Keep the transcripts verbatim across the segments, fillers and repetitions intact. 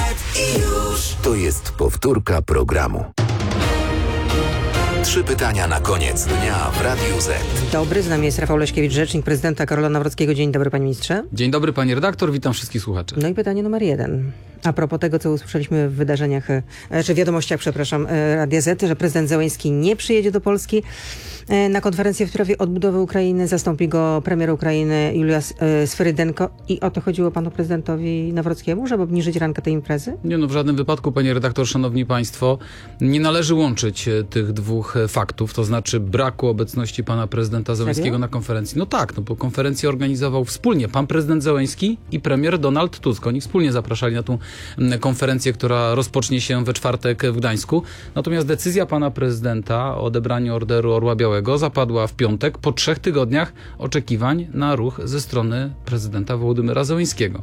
i już. To jest powtórka programu. Trzy pytania na koniec dnia w Radiu Z. Dobry, z nami jest Rafał Leśkiewicz, rzecznik prezydenta Karola Nawrockiego. Dzień dobry, panie ministrze. Dzień dobry, pani redaktor, witam wszystkich słuchaczy. No i pytanie numer jeden. A propos tego, co usłyszeliśmy w wydarzeniach, czy wiadomościach, przepraszam, Radia Z, że prezydent Zełenski nie przyjedzie do Polski na konferencję w sprawie odbudowy Ukrainy. Zastąpi go premier Ukrainy Julia Swyrydenko. I o to chodziło panu prezydentowi Nawrockiemu, żeby obniżyć rankę tej imprezy? Nie, no w żadnym wypadku, panie redaktor, szanowni państwo, nie należy łączyć tych dwóch faktów, to znaczy braku obecności pana prezydenta Zełenskiego Serio? na konferencji. No tak, no bo konferencję organizował wspólnie pan prezydent Zełenski i premier Donald Tusk. Oni wspólnie zapraszali na tą konferencję, która rozpocznie się we czwartek w Gdańsku. Natomiast decyzja pana prezydenta o odebraniu Orderu Orła Białego zapadła w piątek po trzech tygodniach oczekiwań na ruch ze strony prezydenta Wołodymyra Zełenskiego.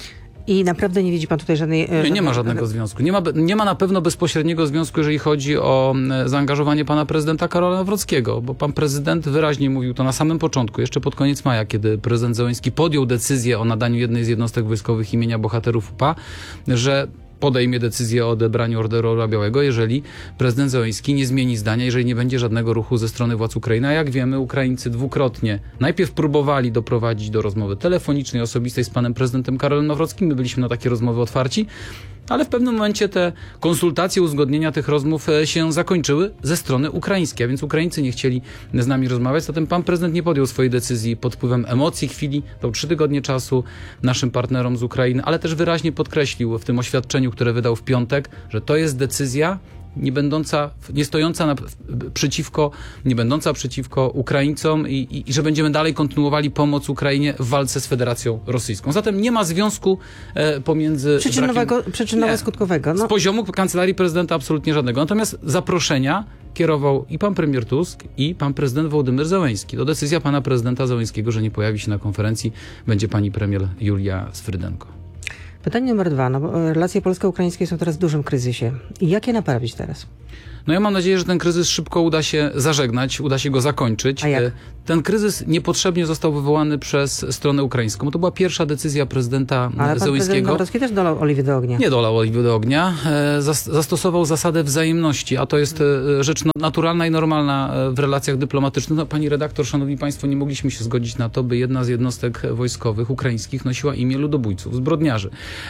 I naprawdę nie widzi pan tutaj żadnej... Nie, nie ma żadnego związku. Nie ma, nie ma na pewno bezpośredniego związku, jeżeli chodzi o zaangażowanie pana prezydenta Karola Nawrockiego, bo pan prezydent wyraźnie mówił to na samym początku, jeszcze pod koniec maja, kiedy prezydent Zełenski podjął decyzję o nadaniu jednej z jednostek wojskowych imienia bohaterów U P A, że podejmie decyzję o odebraniu Orderu Orła Białego, jeżeli prezydent Zełenski nie zmieni zdania, jeżeli nie będzie żadnego ruchu ze strony władz Ukrainy. A jak wiemy, Ukraińcy dwukrotnie najpierw próbowali doprowadzić do rozmowy telefonicznej, osobistej z panem prezydentem Karolem Nawrockim. My byliśmy na takie rozmowy otwarci, ale w pewnym momencie te konsultacje, uzgodnienia tych rozmów się zakończyły ze strony ukraińskiej, a więc Ukraińcy nie chcieli z nami rozmawiać, zatem pan prezydent nie podjął swojej decyzji pod wpływem emocji chwili, dał trzy tygodnie czasu naszym partnerom z Ukrainy, ale też wyraźnie podkreślił w tym oświadczeniu, które wydał w piątek, że to jest decyzja nie będąca, nie stojąca na, przeciwko, nie będąca przeciwko Ukraińcom i, i, i że będziemy dalej kontynuowali pomoc Ukrainie w walce z Federacją Rosyjską. Zatem nie ma związku e, pomiędzy... Przyczynowego, przyczynowo-skutkowego. No. Z poziomu kancelarii prezydenta absolutnie żadnego. Natomiast zaproszenia kierował i pan premier Tusk, i pan prezydent Wołodymyr Zełenski. To decyzja pana prezydenta Zełenskiego, że nie pojawi się na konferencji, będzie pani premier Julia Swyrydenko. Pytanie numer dwa. No, relacje polsko-ukraińskie są teraz w dużym kryzysie. I jak je naprawić teraz? No ja mam nadzieję, że ten kryzys szybko uda się zażegnać, uda się go zakończyć. A jak? Ten kryzys niepotrzebnie został wywołany przez stronę ukraińską. To była pierwsza decyzja prezydenta Ale pan prezydent Zełenskiego. Nawrocki też dolał oliwy do ognia. Nie dolał oliwy do ognia. Zastosował zasadę wzajemności, a to jest rzecz naturalna i normalna w relacjach dyplomatycznych. No, pani redaktor, szanowni państwo, nie mogliśmy się zgodzić na to, by jedna z jednostek wojskowych ukraińskich nosiła imię ludobójców, zbrodniarzy.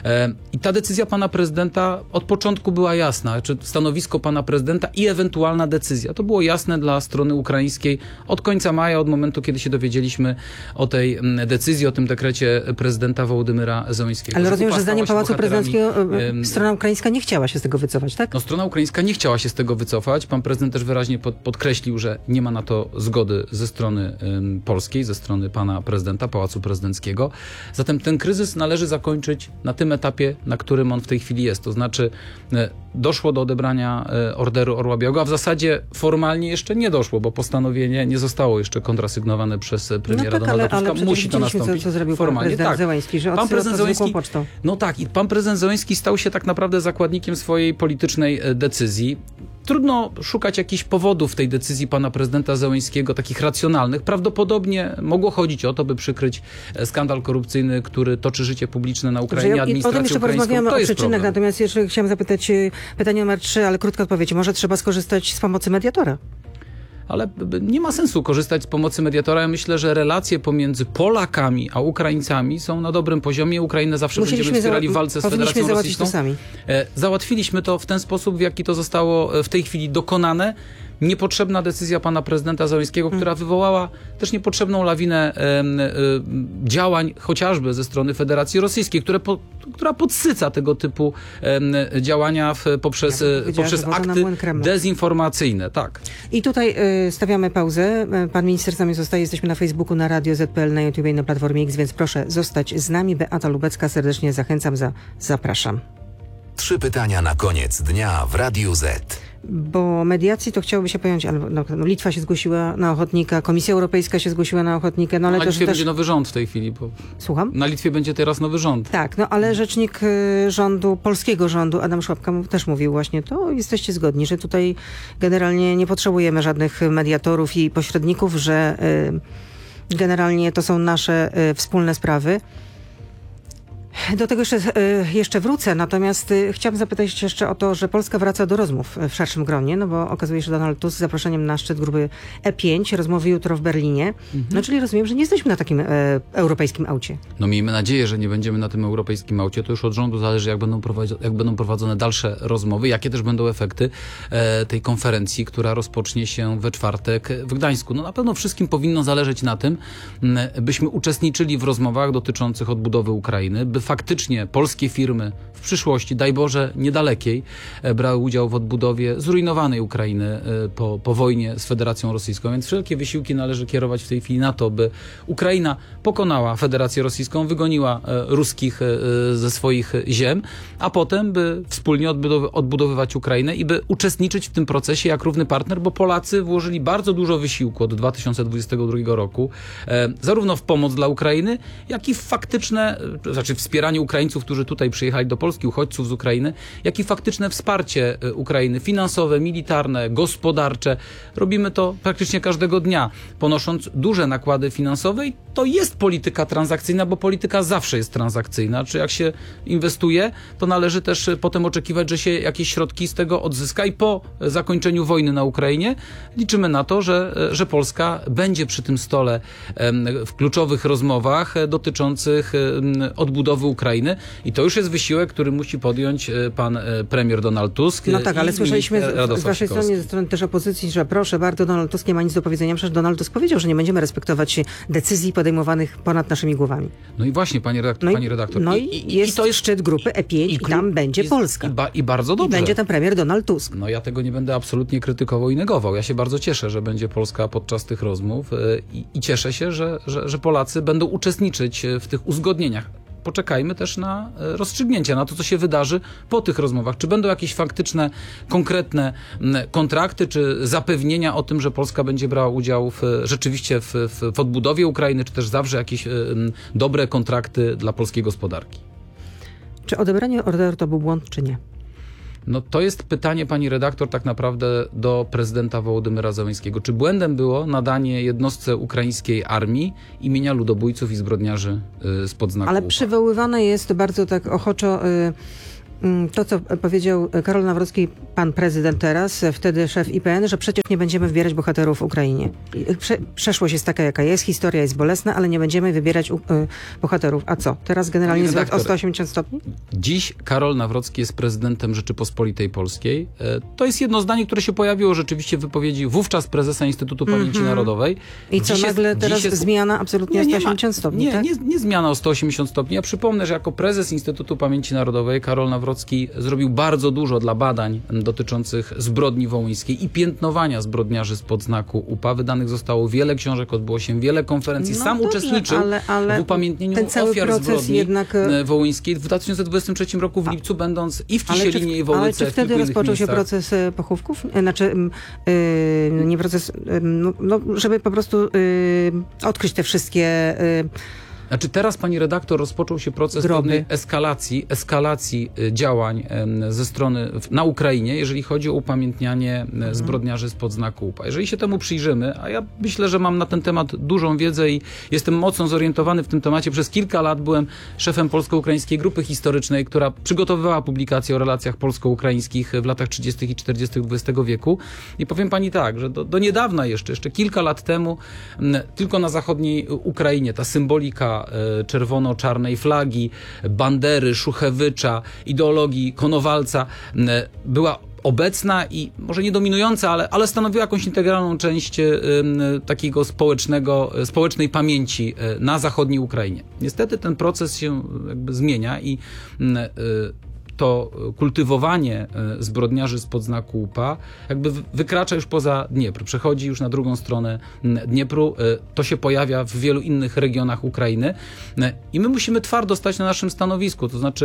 I ta decyzja pana prezydenta od początku była jasna. Czy stanowisko pana prezydenta i ewentualna decyzja. To było jasne dla strony ukraińskiej od końca maja, od momentu, kiedy się dowiedzieliśmy o tej decyzji, o tym dekrecie prezydenta Wołodymyra Zełenskiego. Ale rozumiem, że zdaniem Pałacu bohaterami... Prezydenckiego strona ukraińska nie chciała się z tego wycofać, tak? No, strona ukraińska nie chciała się z tego wycofać. Pan prezydent też wyraźnie pod, podkreślił, że nie ma na to zgody ze strony ym, polskiej, ze strony pana prezydenta, Pałacu Prezydenckiego. Zatem ten kryzys należy zakończyć na tym etapie, na którym on w tej chwili jest. To znaczy y, doszło do odebrania y, Orderu Orła Białego, a w zasadzie formalnie jeszcze nie doszło, bo postanowienie nie zostało jeszcze kontrasygnowane przez premiera no tak, Donalda ale, Tuska. ale Musi to nastąpić. Co, co zrobił formalnie. pan prezydent Tak. Zełenski, że Pan prezydent Zełenski, pocztą. No tak, i pan prezydent Zełenski stał się tak naprawdę zakładnikiem swojej politycznej decyzji. Trudno szukać jakichś powodów w tej decyzji pana prezydenta Zełenskiego, takich racjonalnych. Prawdopodobnie mogło chodzić o to, by przykryć skandal korupcyjny, który toczy życie publiczne na Ukrainie, Dobrze, administrację o tym jeszcze porozmawiamy, to o jest przyczynach, problem. natomiast jeszcze chciałam zapytać pytanie numer trzy, ale krótka odpowiedź. Może trzeba skorzystać z pomocy mediatora? Ale nie ma sensu korzystać z pomocy mediatora. Ja myślę, że relacje pomiędzy Polakami a Ukraińcami są na dobrym poziomie. Ukrainę zawsze Musieliśmy będziemy wspierali w za- walce z powinniśmy Federacją załatwić Rosyjską. to sami. E, Załatwiliśmy to w ten sposób, w jaki to zostało w tej chwili dokonane. Niepotrzebna decyzja pana prezydenta Zełenskiego, hmm. która wywołała też niepotrzebną lawinę e, e, działań, chociażby ze strony Federacji Rosyjskiej, które po, która podsyca tego typu e, działania w, poprzez, ja poprzez akty dezinformacyjne. Tak. I tutaj y, stawiamy pauzę. Pan minister z nami zostaje. Jesteśmy na Facebooku, na Radio Z kropka P L, na YouTube i na Platformie X, więc proszę zostać z nami. Beata Lubecka, serdecznie zachęcam, za, zapraszam. Trzy pytania na koniec dnia w Radiu Z. Bo mediacji to chciałoby się pojąć, ale no, no, Litwa się zgłosiła na ochotnika, Komisja Europejska się zgłosiła na ochotnika, no ale na też... Litwie też... będzie nowy rząd w tej chwili. Bo... Słucham? Na Litwie będzie teraz nowy rząd. Tak, no ale rzecznik y, rządu, polskiego rządu, Adam Szłapka m- też mówił właśnie to. Jesteście zgodni, że tutaj generalnie nie potrzebujemy żadnych mediatorów i pośredników, że y, generalnie to są nasze y, wspólne sprawy. Do tego jeszcze, jeszcze wrócę, natomiast chciałam zapytać jeszcze o to, że Polska wraca do rozmów w szerszym gronie, no bo okazuje się, że Donald Tusk z zaproszeniem na szczyt grupy E pięć rozmowy jutro w Berlinie. Mhm. No czyli rozumiem, że nie jesteśmy na takim e, europejskim aucie. No miejmy nadzieję, że nie będziemy na tym europejskim aucie. To już od rządu zależy, jak będą, prowadzi- jak będą prowadzone dalsze rozmowy, jakie też będą efekty e, tej konferencji, która rozpocznie się we czwartek w Gdańsku. No na pewno wszystkim powinno zależeć na tym, byśmy uczestniczyli w rozmowach dotyczących odbudowy Ukrainy, by faktycznie polskie firmy w przyszłości, daj Boże, niedalekiej, brały udział w odbudowie zrujnowanej Ukrainy po, po wojnie z Federacją Rosyjską. Więc wszelkie wysiłki należy kierować w tej chwili na to, by Ukraina pokonała Federację Rosyjską, wygoniła ruskich ze swoich ziem, a potem by wspólnie odbudowy, odbudowywać Ukrainę i by uczestniczyć w tym procesie jak równy partner, bo Polacy włożyli bardzo dużo wysiłku od dwa tysiące dwudziestego drugiego roku, zarówno w pomoc dla Ukrainy, jak i w faktyczne, znaczy wspieranie Ukraińców, którzy tutaj przyjechali do Polski, uchodźców z Ukrainy, jak i faktyczne wsparcie Ukrainy finansowe, militarne, gospodarcze. Robimy to praktycznie każdego dnia, ponosząc duże nakłady finansowe i to jest polityka transakcyjna, bo polityka zawsze jest transakcyjna. Czy jak się inwestuje, to należy też potem oczekiwać, że się jakieś środki z tego odzyska i po zakończeniu wojny na Ukrainie liczymy na to, że, że Polska będzie przy tym stole w kluczowych rozmowach dotyczących odbudowy Ukrainy i to już jest wysiłek, który musi podjąć pan premier Donald Tusk. No tak, ale słyszeliśmy z, z waszej Sikorski. strony, ze strony też opozycji, że proszę bardzo, Donald Tusk nie ma nic do powiedzenia. Przecież Donald Tusk powiedział, że nie będziemy respektować decyzji podejmowanych ponad naszymi głowami. No i właśnie, pani redaktor. No i, pani redaktor. no I, i, i, jest i to jest szczyt grupy E pięć i, i tam będzie jest, Polska. I, ba, I bardzo dobrze. I będzie tam premier Donald Tusk. No ja tego nie będę absolutnie krytykował i negował. Ja się bardzo cieszę, że będzie Polska podczas tych rozmów i, i cieszę się, że, że, że Polacy będą uczestniczyć w tych uzgodnieniach. Poczekajmy też na rozstrzygnięcia, na to, co się wydarzy po tych rozmowach. Czy będą jakieś faktyczne, konkretne kontrakty, czy zapewnienia o tym, że Polska będzie brała udział w, rzeczywiście w, w, w odbudowie Ukrainy, czy też zawsze jakieś um, dobre kontrakty dla polskiej gospodarki. Czy odebranie orderu to był błąd, czy nie? No to jest pytanie, pani redaktor, tak naprawdę do prezydenta Wołodymyra Zełenskiego. Czy błędem było nadanie jednostce ukraińskiej armii imienia ludobójców i zbrodniarzy y, spod znaku Ale U P A? przywoływane jest bardzo tak ochoczo y, y, to, co powiedział Karol Nawrocki, pan prezydent teraz, wtedy szef I P N, że przecież nie będziemy wybierać bohaterów w Ukrainie. Prze, przeszłość jest taka, jaka jest, historia jest bolesna, ale nie będziemy wybierać y, bohaterów. A co? Teraz generalnie zwrot o sto osiemdziesiąt stopni? Dziś Karol Nawrocki jest prezydentem Rzeczypospolitej Polskiej. To jest jedno zdanie, które się pojawiło rzeczywiście w wypowiedzi wówczas prezesa Instytutu Pamięci mm-hmm. Narodowej. I co, dziś nagle jest, teraz jest... zmiana absolutnie nie, o nie sto osiemdziesiąt stopni, nie, tak? nie, nie zmiana o sto osiemdziesiąt stopni. Ja przypomnę, że jako prezes Instytutu Pamięci Narodowej Karol Nawrocki zrobił bardzo dużo dla badań dotyczących zbrodni wołyńskiej i piętnowania zbrodniarzy spod znaku U P A. Wydanych zostało wiele książek, odbyło się wiele konferencji. No Sam dobrze, uczestniczył ale, ale w upamiętnieniu ten cały ofiar proces zbrodni jednak... wołyńskiej w dwa tysiące dwudziestym trzecim roku w lipcu, będąc i w Kisielinie, i w Wołyce. Ale czy wtedy rozpoczął się proces pochówków? Znaczy, yy, nie proces, yy, no, no, żeby po prostu yy, odkryć te wszystkie... Yy, Znaczy teraz, pani redaktor, rozpoczął się proces Groby. pewnej eskalacji, eskalacji działań ze strony na Ukrainie, jeżeli chodzi o upamiętnianie mhm. zbrodniarzy spod znaku U P A. Jeżeli się temu przyjrzymy, a ja myślę, że mam na ten temat dużą wiedzę i jestem mocno zorientowany w tym temacie. Przez kilka lat byłem szefem Polsko-Ukraińskiej Grupy Historycznej, która przygotowywała publikacje o relacjach polsko-ukraińskich w latach trzydziestych i czterdziestych dwudziestego wieku. I powiem pani tak, że do, do niedawna jeszcze, jeszcze kilka lat temu, tylko na zachodniej Ukrainie ta symbolika czerwono-czarnej flagi, Bandery, Szuchewycza, ideologii Konowalca była obecna i może nie dominująca, ale, ale stanowiła jakąś integralną część y, takiego społecznego, społecznej pamięci y, na zachodniej Ukrainie. Niestety ten proces się jakby zmienia i y, to kultywowanie zbrodniarzy spod znaku U P A jakby wykracza już poza Dniepr, przechodzi już na drugą stronę Dniepru. To się pojawia w wielu innych regionach Ukrainy i my musimy twardo stać na naszym stanowisku, to znaczy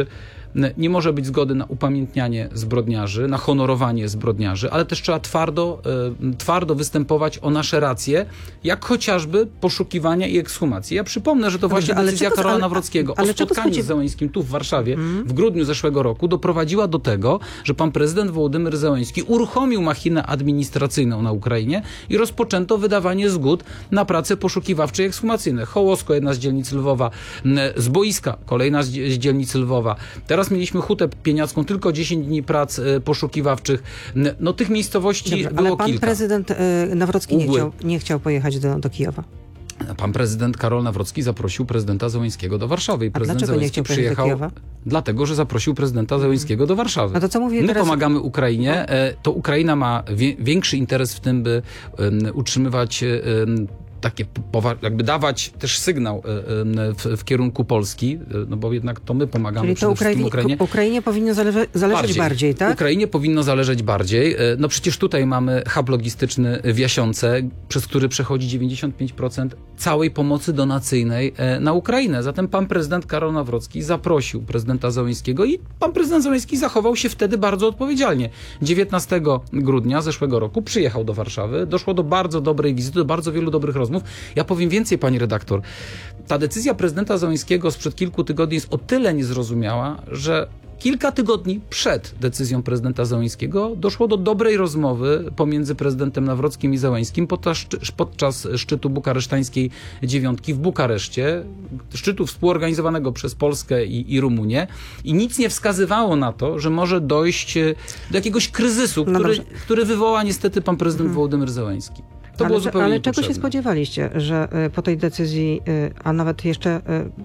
Nie może być zgody na upamiętnianie zbrodniarzy, na honorowanie zbrodniarzy, ale też trzeba twardo, twardo występować o nasze racje, jak chociażby poszukiwania i ekshumacji. Ja przypomnę, że to właśnie Dobrze, decyzja ale Karola ale, Nawrockiego ale, ale o spotkaniu spodziew... z Zełenskim tu w Warszawie mm. w grudniu zeszłego roku doprowadziła do tego, że pan prezydent Wołodymyr Zełenski uruchomił machinę administracyjną na Ukrainie i rozpoczęto wydawanie zgód na prace poszukiwawcze i ekshumacyjne. Hołosko, jedna z dzielnic Lwowa, z Boiska, kolejna z dzielnic Lwowa. Teraz mieliśmy Hutę Pieniacką, tylko dziesięć dni prac poszukiwawczych. No tych miejscowości Dobrze, było ale pan kilka. prezydent Nawrocki nie chciał, nie chciał pojechać do, do Kijowa. Pan prezydent Karol Nawrocki zaprosił prezydenta Zełenskiego do Warszawy i A prezydent dlaczego nie Zełenski chciał pojechać do przyjechał Kijowa? dlatego, że zaprosił prezydenta Zełenskiego do Warszawy. No to co mówię My teraz... pomagamy Ukrainie, to Ukraina ma wie, większy interes w tym, by um, utrzymywać um, takie, jakby dawać też sygnał w, w kierunku Polski, no bo jednak to my pomagamy Czyli przede to wszystkim Ukrainie, Ukrainie. Ukrainie powinno zależe, zależeć bardziej, bardziej, tak? Ukrainie powinno zależeć bardziej. No przecież tutaj mamy hub logistyczny w Jasiące, przez który przechodzi dziewięćdziesiąt pięć procent całej pomocy donacyjnej na Ukrainę. Zatem pan prezydent Karol Nawrocki zaprosił prezydenta Zełenskiego i pan prezydent Zełenski zachował się wtedy bardzo odpowiedzialnie. dziewiętnastego grudnia zeszłego roku przyjechał do Warszawy, doszło do bardzo dobrej wizyty, do bardzo wielu dobrych rozmów. Ja powiem więcej, pani redaktor. Ta decyzja prezydenta Zełenskiego sprzed kilku tygodni jest o tyle niezrozumiała, że kilka tygodni przed decyzją prezydenta Zełenskiego doszło do dobrej rozmowy pomiędzy prezydentem Nawrockim i Zełenskim podczas, podczas szczytu bukaresztańskiej dziewiątki w Bukareszcie, szczytu współorganizowanego przez Polskę i, i Rumunię, i nic nie wskazywało na to, że może dojść do jakiegoś kryzysu, No który, który wywoła niestety pan prezydent hmm. Wołodymyr Zełenski. To ale było zupełnie ale niepotrzebne. czego się spodziewaliście, że po tej decyzji, a nawet jeszcze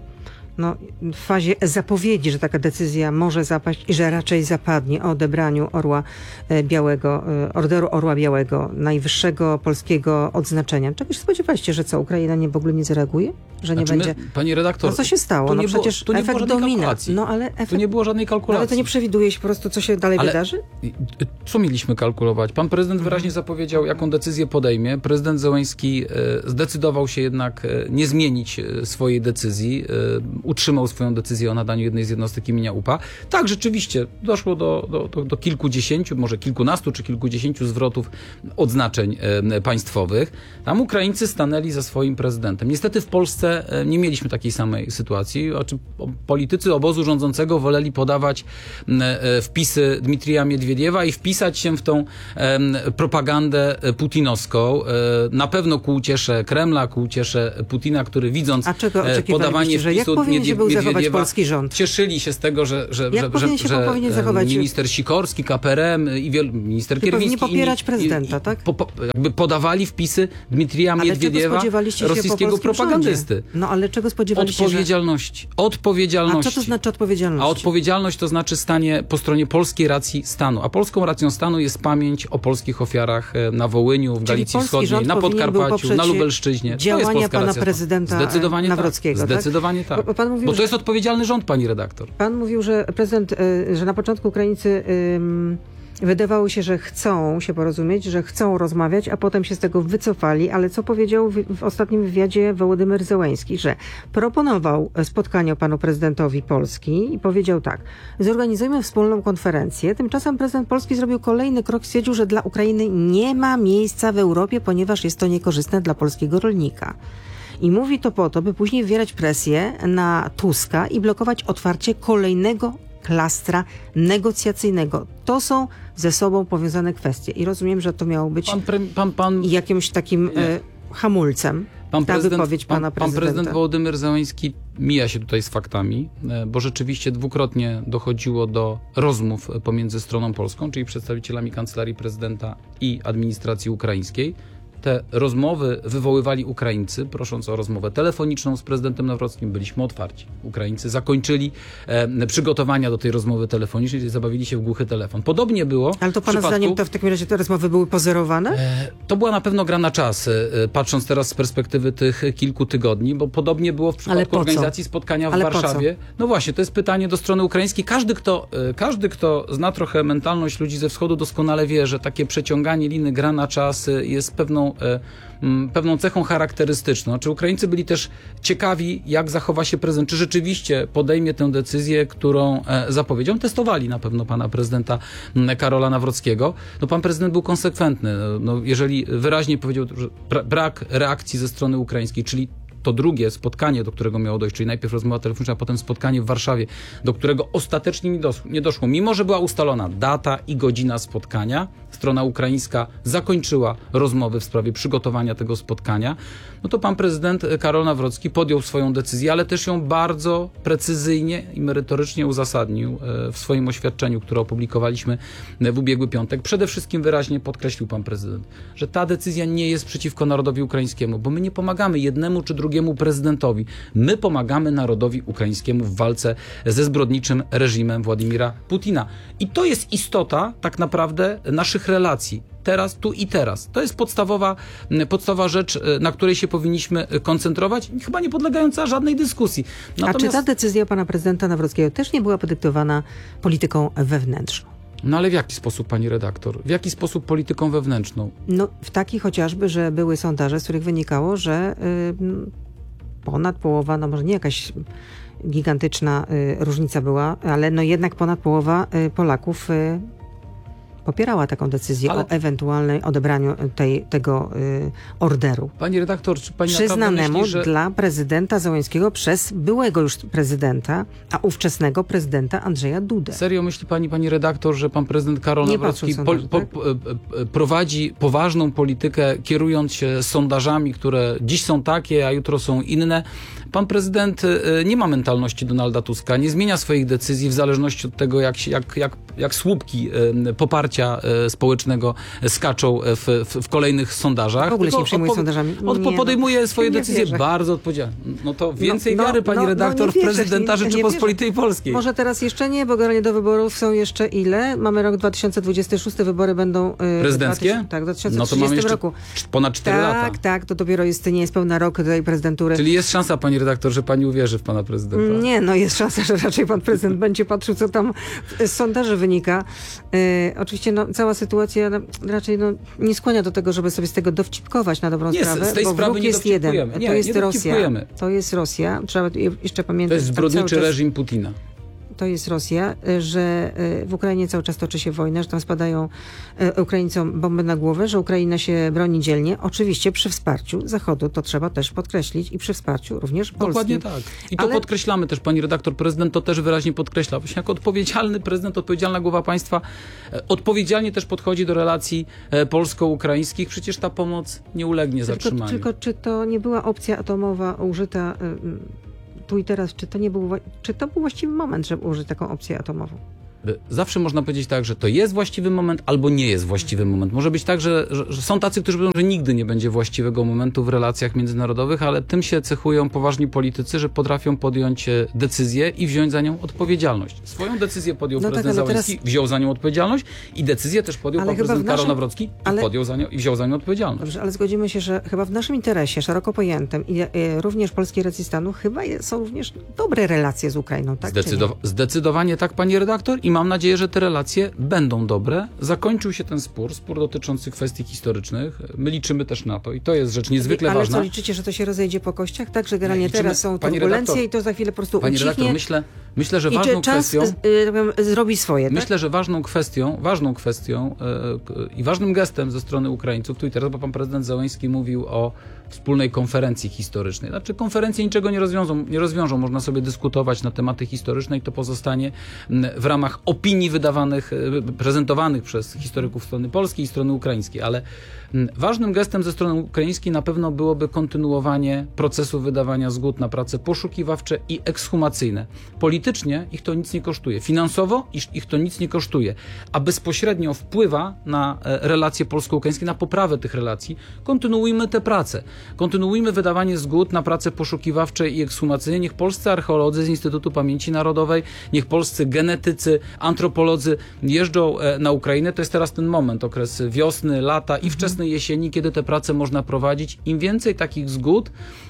no, w fazie zapowiedzi, że taka decyzja może zapaść i że raczej zapadnie o odebraniu Orła Białego, Orderu Orła Białego, najwyższego polskiego odznaczenia. Czego się spodziewaliście, że co, Ukraina nie w ogóle nie zareaguje? Że nie znaczy będzie... My, pani redaktor, no co się stało? Tu No nie przecież było, tu nie efekt było domina. Kalkulacji. No ale efekt... Tu nie było żadnej kalkulacji. Ale to nie przewiduje się po prostu, co się dalej ale wydarzy? Co mieliśmy kalkulować? Pan prezydent wyraźnie zapowiedział, jaką decyzję podejmie. Prezydent Zełenski zdecydował się jednak nie zmienić swojej decyzji. Utrzymał swoją decyzję o nadaniu jednej z jednostek imienia U P A. Tak, rzeczywiście doszło do, do, do, do kilkudziesięciu, może kilkunastu czy kilkudziesięciu zwrotów odznaczeń państwowych. Tam Ukraińcy stanęli za swoim prezydentem. Niestety w Polsce nie mieliśmy takiej samej sytuacji. Znaczy, politycy obozu rządzącego woleli podawać wpisy Dmitrija Miedwiediewa i wpisać się w tą propagandę putinowską. Na pewno ku uciesze Kremla, ku uciesze Putina, który widząc A czego podawanie że jak wpisu powinien się był zachować Miedwiediewa, polski rząd? cieszyli się z tego, że, że, jak że, powinien że, się że powinien zachować? minister Sikorski, K P R M i wielu, minister Czyli Kierwiński powinni popierać i, prezydenta, i, tak? Po, po, jakby podawali wpisy Dmitrija Ale Miedwiediewa, spodziewaliście się rosyjskiego po propagandysty. Rządzie? No ale czego spodziewaliście Odpowiedzialności. Że... Odpowiedzialności. A co to znaczy odpowiedzialność? A odpowiedzialność to znaczy stanie po stronie polskiej racji stanu. A polską racją stanu jest pamięć o polskich ofiarach na Wołyniu, w Czyli Galicji polski Wschodniej, rząd na Podkarpaciu, powinien na Lubelszczyźnie. Działania to jest polska pana racja prezydenta stanu. Zdecydowanie Nawrockiego. Tak. Zdecydowanie tak. Bo, pan mówił, Bo to że... jest odpowiedzialny rząd, pani redaktor. Pan mówił, że prezydent, że na początku Ukraińcy ym, wydawało się, że chcą się porozumieć, że chcą rozmawiać, a potem się z tego wycofali, ale co powiedział w, w ostatnim wywiadzie Wołodymyr Zełenski, że proponował spotkanie panu prezydentowi Polski i powiedział tak: zorganizujmy wspólną konferencję. Tymczasem prezydent Polski zrobił kolejny krok, stwierdził, że dla Ukrainy nie ma miejsca w Europie, ponieważ jest to niekorzystne dla polskiego rolnika. I mówi to po to, by później wywierać presję na Tuska i blokować otwarcie kolejnego klastra negocjacyjnego. To są ze sobą powiązane kwestie. I rozumiem, że to miało być pan, pre, pan, pan, jakimś takim e, hamulcem. Pan ta prezydent, wypowiedź pana pan, pan prezydenta. prezydent Wołodymyr Zełenski mija się tutaj z faktami, bo rzeczywiście dwukrotnie dochodziło do rozmów pomiędzy stroną polską, czyli przedstawicielami Kancelarii Prezydenta i administracji ukraińskiej. Te rozmowy wywoływali Ukraińcy, prosząc o rozmowę telefoniczną z prezydentem Nawrockim. Byliśmy otwarci. Ukraińcy zakończyli e, przygotowania do tej rozmowy telefonicznej i zabawili się w głuchy telefon. Podobnie było. Ale to pana przypadku, zdaniem to w takim razie te rozmowy były pozorowane? E, to była na pewno gra na czas, e, patrząc teraz z perspektywy tych kilku tygodni, bo podobnie było w przypadku organizacji spotkania w Ale Warszawie. No właśnie, to jest pytanie do strony ukraińskiej. Każdy kto, e, każdy, kto zna trochę mentalność ludzi ze wschodu, doskonale wie, że takie przeciąganie liny, gra na czas jest pewną pewną, pewną cechą charakterystyczną. Czy Ukraińcy byli też ciekawi, jak zachowa się prezydent, czy rzeczywiście podejmie tę decyzję, którą zapowiedział. Testowali na pewno pana prezydenta Karola Nawrockiego. No, pan prezydent był konsekwentny. No, jeżeli wyraźnie powiedział, że brak reakcji ze strony ukraińskiej, czyli to drugie spotkanie, do którego miało dojść, czyli najpierw rozmowa telefoniczna, a potem spotkanie w Warszawie, do którego ostatecznie nie doszło, nie doszło. Mimo że była ustalona data i godzina spotkania, strona ukraińska zakończyła rozmowy w sprawie przygotowania tego spotkania, no to pan prezydent Karol Nawrocki podjął swoją decyzję, ale też ją bardzo precyzyjnie i merytorycznie uzasadnił w swoim oświadczeniu, które opublikowaliśmy w ubiegły piątek. Przede wszystkim wyraźnie podkreślił pan prezydent, że ta decyzja nie jest przeciwko narodowi ukraińskiemu, bo my nie pomagamy jednemu czy drugiemu prezydentowi. My pomagamy narodowi ukraińskiemu w walce ze zbrodniczym reżimem Władimira Putina. I to jest istota tak naprawdę naszych relacji. Teraz, tu i teraz. To jest podstawowa, podstawowa rzecz, na której się powinniśmy koncentrować, chyba nie podlegająca żadnej dyskusji. Natomiast... A czy ta decyzja pana prezydenta Nawrockiego też nie była podyktowana polityką wewnętrzną? No ale w jaki sposób, pani redaktor? W jaki sposób polityką wewnętrzną? No w taki chociażby, że były sondaże, z których wynikało, że y, ponad połowa, no może nie jakaś gigantyczna y, różnica była, ale no jednak ponad połowa y, Polaków y, popierała taką decyzję ale... o ewentualnej odebraniu tej, tego y, orderu. Pani redaktor, czy pani przyznanemu myśli, że... dla prezydenta Zełenskiego przez byłego już prezydenta, a ówczesnego prezydenta Andrzeja Dudę. Serio myśli pani, pani redaktor, że pan prezydent Karol Nie Nawrocki sondaży, po, po, tak? po, prowadzi poważną politykę, kierując się sondażami, które dziś są takie, a jutro są inne? Pan prezydent nie ma mentalności Donalda Tuska, nie zmienia swoich decyzji w zależności od tego, jak, jak, jak, jak słupki poparcia społecznego skaczą w, w, w kolejnych sondażach. W ogóle się nie przejmuje sondażami. On nie, podejmuje no, swoje decyzje wierzę. bardzo odpowiedzialnie. No to więcej no, wiary, no, pani no, redaktor, no, w prezydenta Rzeczypospolitej Polskiej. Może teraz jeszcze nie, bo generalnie do wyborów są jeszcze ile? Mamy rok dwa tysiące dwudziesty szósty, wybory będą... Yy, Prezydenckie? dwa tysiące, tak, w dwa tysiące no to mamy jeszcze roku. ponad cztery tak, lata. Tak, tak, to dopiero jest, nie jest pełna rok tej prezydentury. Czyli jest szansa, pani redaktor, że pani uwierzy w pana prezydenta? Nie, no jest szansa, że raczej pan prezydent będzie patrzył, co tam z sondaży wynika. Yy, oczywiście no, cała sytuacja no, raczej no, nie skłania do tego, żeby sobie z tego dowcipkować na dobrą nie, sprawę, z tej bo sprawy wróg nie jest jeden. Nie, to jest nie Rosja. To jest Rosja. Trzeba jeszcze pamiętać. To jest zbrodniczy czas... reżim Putina. To jest Rosja, że w Ukrainie cały czas toczy się wojna, że tam spadają Ukraińcom bomby na głowę, że Ukraina się broni dzielnie. Oczywiście przy wsparciu Zachodu, to trzeba też podkreślić, i przy wsparciu również Polski. Dokładnie tak. I to Ale... podkreślamy też, pani redaktor, prezydent to też wyraźnie podkreśla. Właśnie jako odpowiedzialny prezydent, odpowiedzialna głowa państwa, odpowiedzialnie też podchodzi do relacji polsko-ukraińskich. Przecież ta pomoc nie ulegnie tylko, zatrzymaniu. Tylko czy to nie była opcja atomowa użyta tu i teraz, czy to nie był, czy to był właściwy moment, żeby użyć taką opcję atomową? Zawsze można powiedzieć tak, że to jest właściwy moment albo nie jest właściwy moment. Może być tak, że, że, że są tacy, którzy powiedzą, że nigdy nie będzie właściwego momentu w relacjach międzynarodowych, ale tym się cechują poważni politycy, że potrafią podjąć decyzję i wziąć za nią odpowiedzialność. Swoją decyzję podjął no prezydent tak, Załęski, teraz... wziął za nią odpowiedzialność i decyzję też podjął ale pan prezydent naszym... Karol Nawrocki ale... i podjął za nią i wziął za nią odpowiedzialność. Dobrze, ale zgodzimy się, że chyba w naszym interesie, szeroko pojętym i, i również polskiej racji stanu, chyba je, są również dobre relacje z Ukrainą, tak? Zdecydow- zdecydowanie tak, pani redaktor, i mam nadzieję, że te relacje będą dobre. Zakończył się ten spór, spór dotyczący kwestii historycznych. My liczymy też na to i to jest rzecz niezwykle ale ważna. Ale co, liczycie, że to się rozejdzie po kościach? Tak, że generalnie liczymy, teraz są turbulencje i to za chwilę po prostu Pani ucichnie. redaktor, myślę, myślę, że I ważną czas kwestią... Z, y, zrobi swoje, tak? Myślę, że ważną kwestią, ważną kwestią yy, i ważnym gestem ze strony Ukraińców, tu i teraz, bo pan prezydent Zełenski mówił o wspólnej konferencji historycznej. Znaczy konferencje niczego nie rozwiążą, nie rozwiążą. Można sobie dyskutować na tematy historyczne i to pozostanie w ramach opinii wydawanych, prezentowanych przez historyków strony polskiej i strony ukraińskiej. Ale ważnym gestem ze strony ukraińskiej na pewno byłoby kontynuowanie procesu wydawania zgód na prace poszukiwawcze i ekshumacyjne. Politycznie ich to nic nie kosztuje. Finansowo ich to nic nie kosztuje. A bezpośrednio wpływa na relacje polsko-ukraińskie, na poprawę tych relacji. Kontynuujmy te prace. Kontynuujmy wydawanie zgód na prace poszukiwawcze i ekshumacyjne. Niech polscy archeolodzy z Instytutu Pamięci Narodowej, niech polscy genetycy, antropolodzy jeżdżą na Ukrainę. To jest teraz ten moment, okres wiosny, lata i wczesnej jesieni, kiedy te prace można prowadzić. Im więcej takich zgód,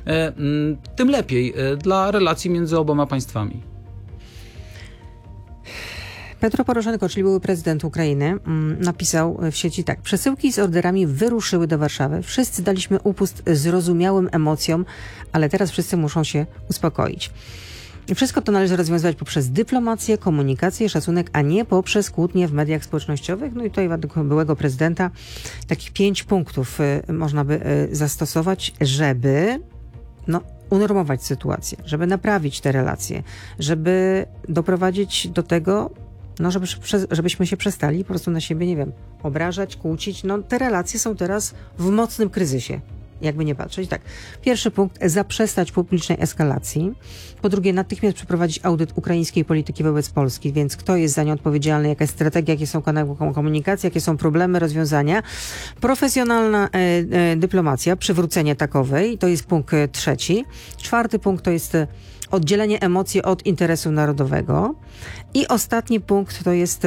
tym lepiej dla relacji między oboma państwami. Petro Poroszenko, czyli były prezydent Ukrainy, napisał w sieci tak. Przesyłki z orderami wyruszyły do Warszawy. Wszyscy daliśmy upust zrozumiałym emocjom, ale teraz wszyscy muszą się uspokoić. Wszystko to należy rozwiązywać poprzez dyplomację, komunikację, szacunek, a nie poprzez kłótnie w mediach społecznościowych. No i tutaj według byłego prezydenta takich pięć punktów y, można by y, zastosować, żeby no, unormować sytuację, żeby naprawić te relacje, żeby doprowadzić do tego, no, żeby, żebyśmy się przestali po prostu na siebie, nie wiem, obrażać, kłócić. No, te relacje są teraz w mocnym kryzysie. Jakby nie patrzeć. Tak. Pierwszy punkt, zaprzestać publicznej eskalacji. Po drugie, natychmiast przeprowadzić audyt ukraińskiej polityki wobec Polski, więc kto jest za nią odpowiedzialny, jaka jest strategia, jakie są kanały komunikacji, jakie są problemy, rozwiązania. Profesjonalna e, e, dyplomacja, przywrócenie takowej, to jest punkt trzeci. Czwarty punkt to jest oddzielenie emocji od interesu narodowego. I ostatni punkt to jest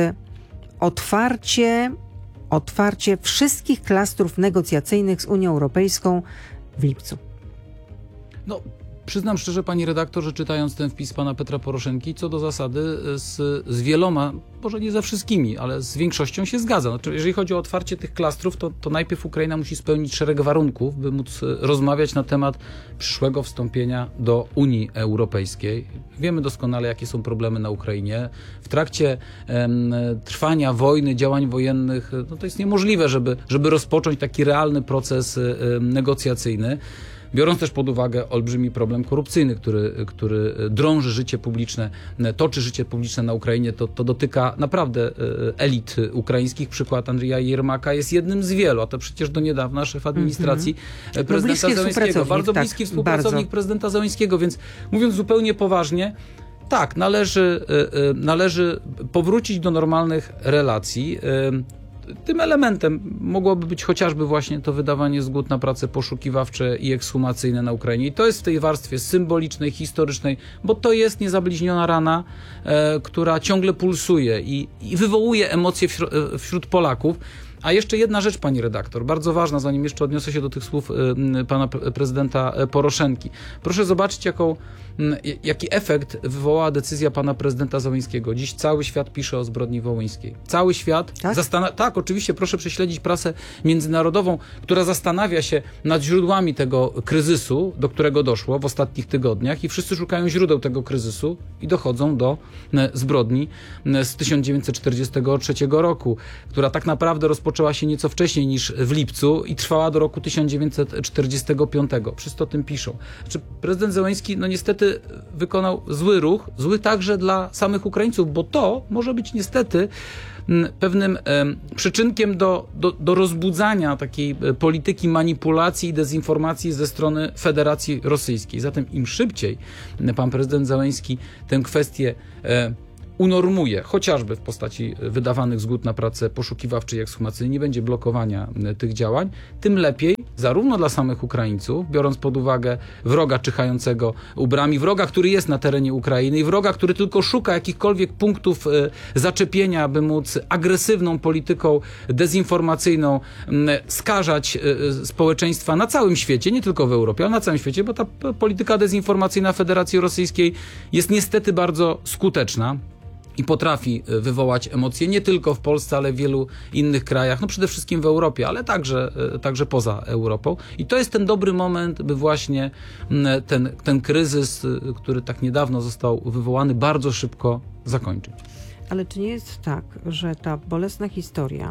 otwarcie Otwarcie wszystkich klastrów negocjacyjnych z Unią Europejską w lipcu. No, przyznam szczerze, pani redaktor, że czytając ten wpis pana Petra Poroszenki, co do zasady z, z wieloma, może nie ze wszystkimi, ale z większością się zgadza. Znaczy, jeżeli chodzi o otwarcie tych klastrów, to, to najpierw Ukraina musi spełnić szereg warunków, by móc rozmawiać na temat przyszłego wstąpienia do Unii Europejskiej. Wiemy doskonale, jakie są problemy na Ukrainie. W trakcie em, trwania wojny, działań wojennych, no to jest niemożliwe, żeby, żeby rozpocząć taki realny proces em, negocjacyjny. Biorąc też pod uwagę olbrzymi problem korupcyjny, który, który drąży życie publiczne, toczy życie publiczne na Ukrainie, to, to dotyka naprawdę elit ukraińskich. Przykład Andrija Jermaka jest jednym z wielu, a to przecież do niedawna szef administracji mm-hmm. prezydenta no, Zełenskiego. Bardzo tak, bliski współpracownik bardzo. prezydenta Zełenskiego, więc mówiąc zupełnie poważnie, tak, należy, należy powrócić do normalnych relacji. Tym elementem mogłoby być chociażby właśnie to wydawanie zgód na prace poszukiwawcze i ekshumacyjne na Ukrainie. I to jest w tej warstwie symbolicznej, historycznej, bo to jest niezabliźniona rana, e, która ciągle pulsuje i, i wywołuje emocje wśród, wśród Polaków. A jeszcze jedna rzecz, pani redaktor, bardzo ważna, zanim jeszcze odniosę się do tych słów y, pana prezydenta Poroszenki. Proszę zobaczyć, jaką, y, jaki efekt wywołała decyzja pana prezydenta Zełenskiego. Dziś cały świat pisze o zbrodni wołyńskiej. Cały świat, tak? Zastan- tak, oczywiście, proszę prześledzić prasę międzynarodową, która zastanawia się nad źródłami tego kryzysu, do którego doszło w ostatnich tygodniach i wszyscy szukają źródeł tego kryzysu i dochodzą do y, zbrodni y, z tysiąc dziewięćset czterdziestego trzeciego roku, która tak naprawdę rozpoczęła Rozpoczęła się nieco wcześniej niż w lipcu i trwała do roku tysiąc dziewięćset czterdziestego piątego. Wszyscy o tym piszą. Znaczy, prezydent Zełenski no niestety wykonał zły ruch, zły także dla samych Ukraińców, bo to może być niestety pewnym e, przyczynkiem do, do, do rozbudzania takiej polityki manipulacji i dezinformacji ze strony Federacji Rosyjskiej. Zatem im szybciej pan prezydent Zełenski tę kwestię e, unormuje, chociażby w postaci wydawanych zgód na pracę poszukiwawcze i ekshumacyjne, nie będzie blokowania tych działań, tym lepiej zarówno dla samych Ukraińców, biorąc pod uwagę wroga czyhającego u brami, wroga, który jest na terenie Ukrainy i wroga, który tylko szuka jakichkolwiek punktów zaczepienia, aby móc agresywną polityką dezinformacyjną skażać społeczeństwa na całym świecie, nie tylko w Europie, ale na całym świecie, bo ta polityka dezinformacyjna Federacji Rosyjskiej jest niestety bardzo skuteczna i potrafi wywołać emocje nie tylko w Polsce, ale w wielu innych krajach, no przede wszystkim w Europie, ale także, także poza Europą. I to jest ten dobry moment, by właśnie ten, ten kryzys, który tak niedawno został wywołany, bardzo szybko zakończyć. Ale czy nie jest tak, że ta bolesna historia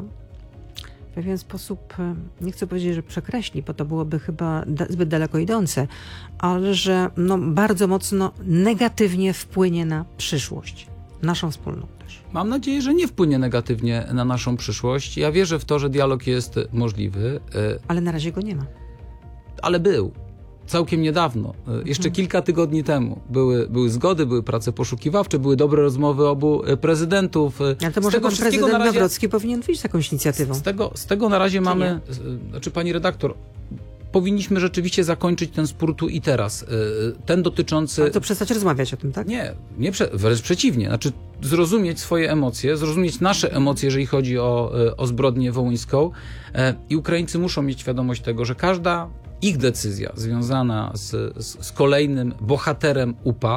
w pewien sposób, nie chcę powiedzieć, że przekreśli, bo to byłoby chyba da- zbyt daleko idące, ale że no, bardzo mocno negatywnie wpłynie na przyszłość? Naszą wspólną też. Mam nadzieję, że nie wpłynie negatywnie na naszą przyszłość. Ja wierzę w to, że dialog jest możliwy. Ale na razie go nie ma. Ale był. Całkiem niedawno. Jeszcze hmm. kilka tygodni temu. Były, były zgody, były prace poszukiwawcze, były dobre rozmowy obu prezydentów. Ale to może pan prezydent na razie, Nawrocki powinien wyjść z jakąś inicjatywą. Z tego, z tego na razie Czy mamy... Nie? Znaczy, pani redaktor, powinniśmy rzeczywiście zakończyć ten spór tu i teraz. Ten dotyczący... Ale to przestać rozmawiać o tym, tak? Nie, nie prze... wręcz przeciwnie. Znaczy, zrozumieć swoje emocje, zrozumieć nasze emocje, jeżeli chodzi o, o zbrodnię wołyńską i Ukraińcy muszą mieć świadomość tego, że każda ich decyzja związana z, z, z kolejnym bohaterem U P A,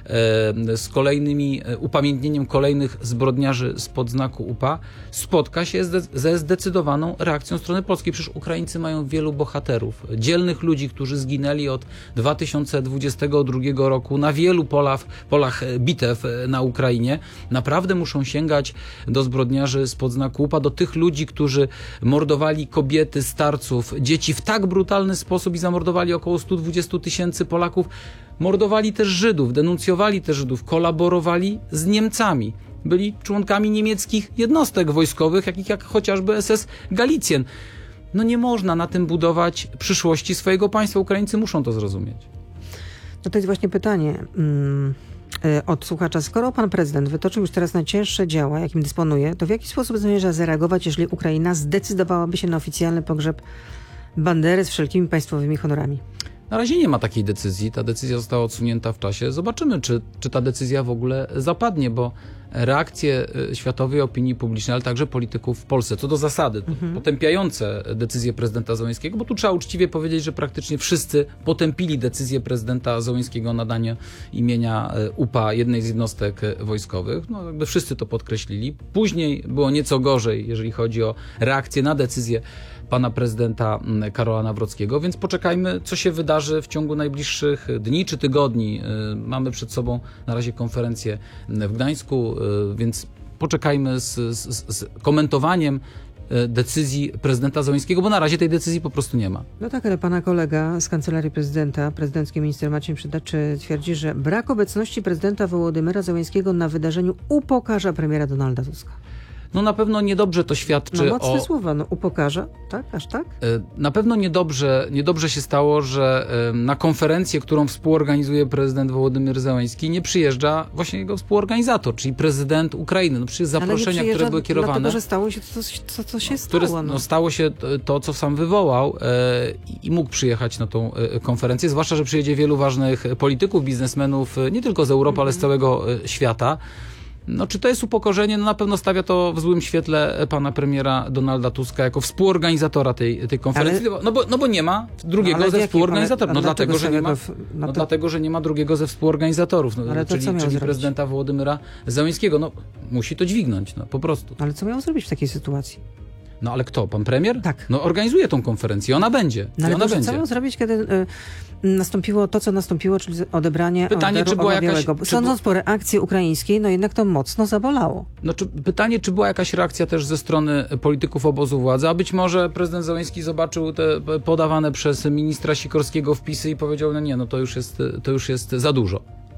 z kolejnymi upamiętnieniem kolejnych zbrodniarzy spod znaku U P A spotka się ze zdecydowaną reakcją strony polskiej. Przecież Ukraińcy mają wielu bohaterów, dzielnych ludzi, którzy zginęli od dwa tysiące dwudziestego drugiego roku na wielu polach, polach bitew na Ukrainie. Naprawdę muszą sięgać do zbrodniarzy spod znaku U P A, do tych ludzi, którzy mordowali kobiety, starców, dzieci w tak brutalny sposób i zamordowali około sto dwadzieścia tysięcy Polaków. Mordowali też Żydów, denuncjowali też Żydów, kolaborowali z Niemcami. Byli członkami niemieckich jednostek wojskowych, jakich jak chociażby S S Galicjen. No nie można na tym budować przyszłości swojego państwa. Ukraińcy muszą to zrozumieć. No to jest właśnie pytanie mm, od słuchacza. Skoro pan prezydent wytoczył już teraz najcięższe działa, jakim dysponuje, to w jaki sposób zamierza zareagować, jeżeli Ukraina zdecydowałaby się na oficjalny pogrzeb Bandery z wszelkimi państwowymi honorami? Na razie nie ma takiej decyzji. Ta decyzja została odsunięta w czasie. Zobaczymy, czy, czy ta decyzja w ogóle zapadnie, bo reakcje światowej opinii publicznej, ale także polityków w Polsce, co do zasady, mhm. potępiające decyzję prezydenta Zełenskiego, bo tu trzeba uczciwie powiedzieć, że praktycznie wszyscy potępili decyzję prezydenta Zełenskiego o nadanie imienia U P A jednej z jednostek wojskowych. No, jakby wszyscy to podkreślili. Później było nieco gorzej, jeżeli chodzi o reakcję na decyzję pana prezydenta Karola Nawrockiego, więc poczekajmy, co się wydarzy w ciągu najbliższych dni czy tygodni. Mamy przed sobą na razie konferencję w Gdańsku, więc poczekajmy z, z, z komentowaniem decyzji prezydenta Zełenskiego, bo na razie tej decyzji po prostu nie ma. No tak, ale pana kolega z Kancelarii Prezydenta, prezydencki minister Maciej Przydaczy, twierdzi, że brak obecności prezydenta Wołodymyra Zełenskiego na wydarzeniu upokarza premiera Donalda Tuska. No na pewno niedobrze to świadczy no, mocne o... słowa, no upokarza, tak? Aż tak? Na pewno niedobrze, niedobrze się stało, że na konferencję, którą współorganizuje prezydent Wołodymyr Zełenski, nie przyjeżdża właśnie jego współorganizator, czyli prezydent Ukrainy. No przecież zaproszenia, które były kierowane... dlatego, że stało się to, co, co się stało. Które, no, stało się to, co sam wywołał e, i mógł przyjechać na tą e, konferencję, zwłaszcza, że przyjedzie wielu ważnych polityków, biznesmenów, nie tylko z Europy, mm. ale z całego e, świata. No, czy to jest upokorzenie? No, na pewno stawia to w złym świetle pana premiera Donalda Tuska jako współorganizatora tej, tej konferencji. Ale... No, bo, no bo nie ma drugiego no, ze współorganizatorów. No, dlatego, że nie ma, no, to... dlatego, że nie ma drugiego ze współorganizatorów, no, ale czyli, czyli prezydenta Wołodymyra Zełenskiego. No, musi to dźwignąć, no, po prostu. Ale co miał zrobić w takiej sytuacji? No ale kto? Pan premier? Tak. No organizuje tą konferencję, ona będzie. No, ale ona proszę, będzie. co miał zrobić, kiedy y, nastąpiło to, co nastąpiło, czyli odebranie pytanie, czy była jakaś, czy Sądząc po reakcji ukraińskiej, no jednak to mocno zabolało. No, czy, pytanie, czy była jakaś reakcja też ze strony polityków obozu władzy, a być może prezydent Zełenski zobaczył te podawane przez ministra Sikorskiego wpisy i powiedział, no nie, no to już jest, to już jest za dużo.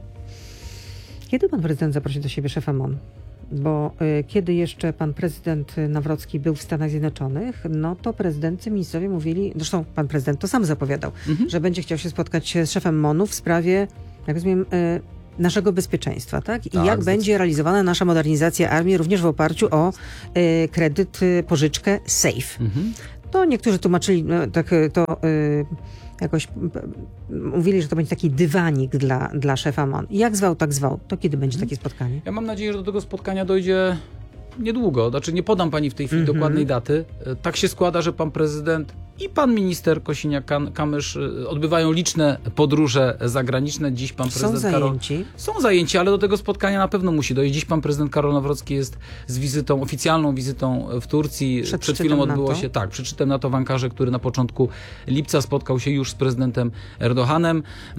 Kiedy pan prezydent zaprosił do siebie szefa M O N? Bo y, kiedy jeszcze pan prezydent Nawrocki był w Stanach Zjednoczonych, no to prezydency, ministrowie mówili, zresztą pan prezydent to sam zapowiadał, mhm. że będzie chciał się spotkać z szefem M O N-u w sprawie, jak rozumiem, y, naszego bezpieczeństwa, tak? I tak, jak będzie realizowana nasza modernizacja armii, również w oparciu o y, kredyt, y, pożyczkę SAFE. Mhm. To niektórzy tłumaczyli no, tak to... Y, jakoś mówili, że to będzie taki dywanik dla, dla szefa M O N. Jak zwał, tak zwał. To kiedy będzie takie spotkanie? Ja mam nadzieję, że do tego spotkania dojdzie niedługo. Znaczy nie podam pani w tej chwili mm-hmm. dokładnej daty. Tak się składa, że pan prezydent i pan minister Kosiniak-Kamysz odbywają liczne podróże zagraniczne. Dziś pan prezydent Są zajęci. Karol... Są zajęci, ale do tego spotkania na pewno musi dojść. Dziś pan prezydent Karol Nawrocki jest z wizytą, oficjalną wizytą w Turcji. Przed, Przed chwilą odbyło NATO. się, tak, przed szczytem NATO w Ankarze, który na początku lipca spotkał się już z prezydentem Erdoganem.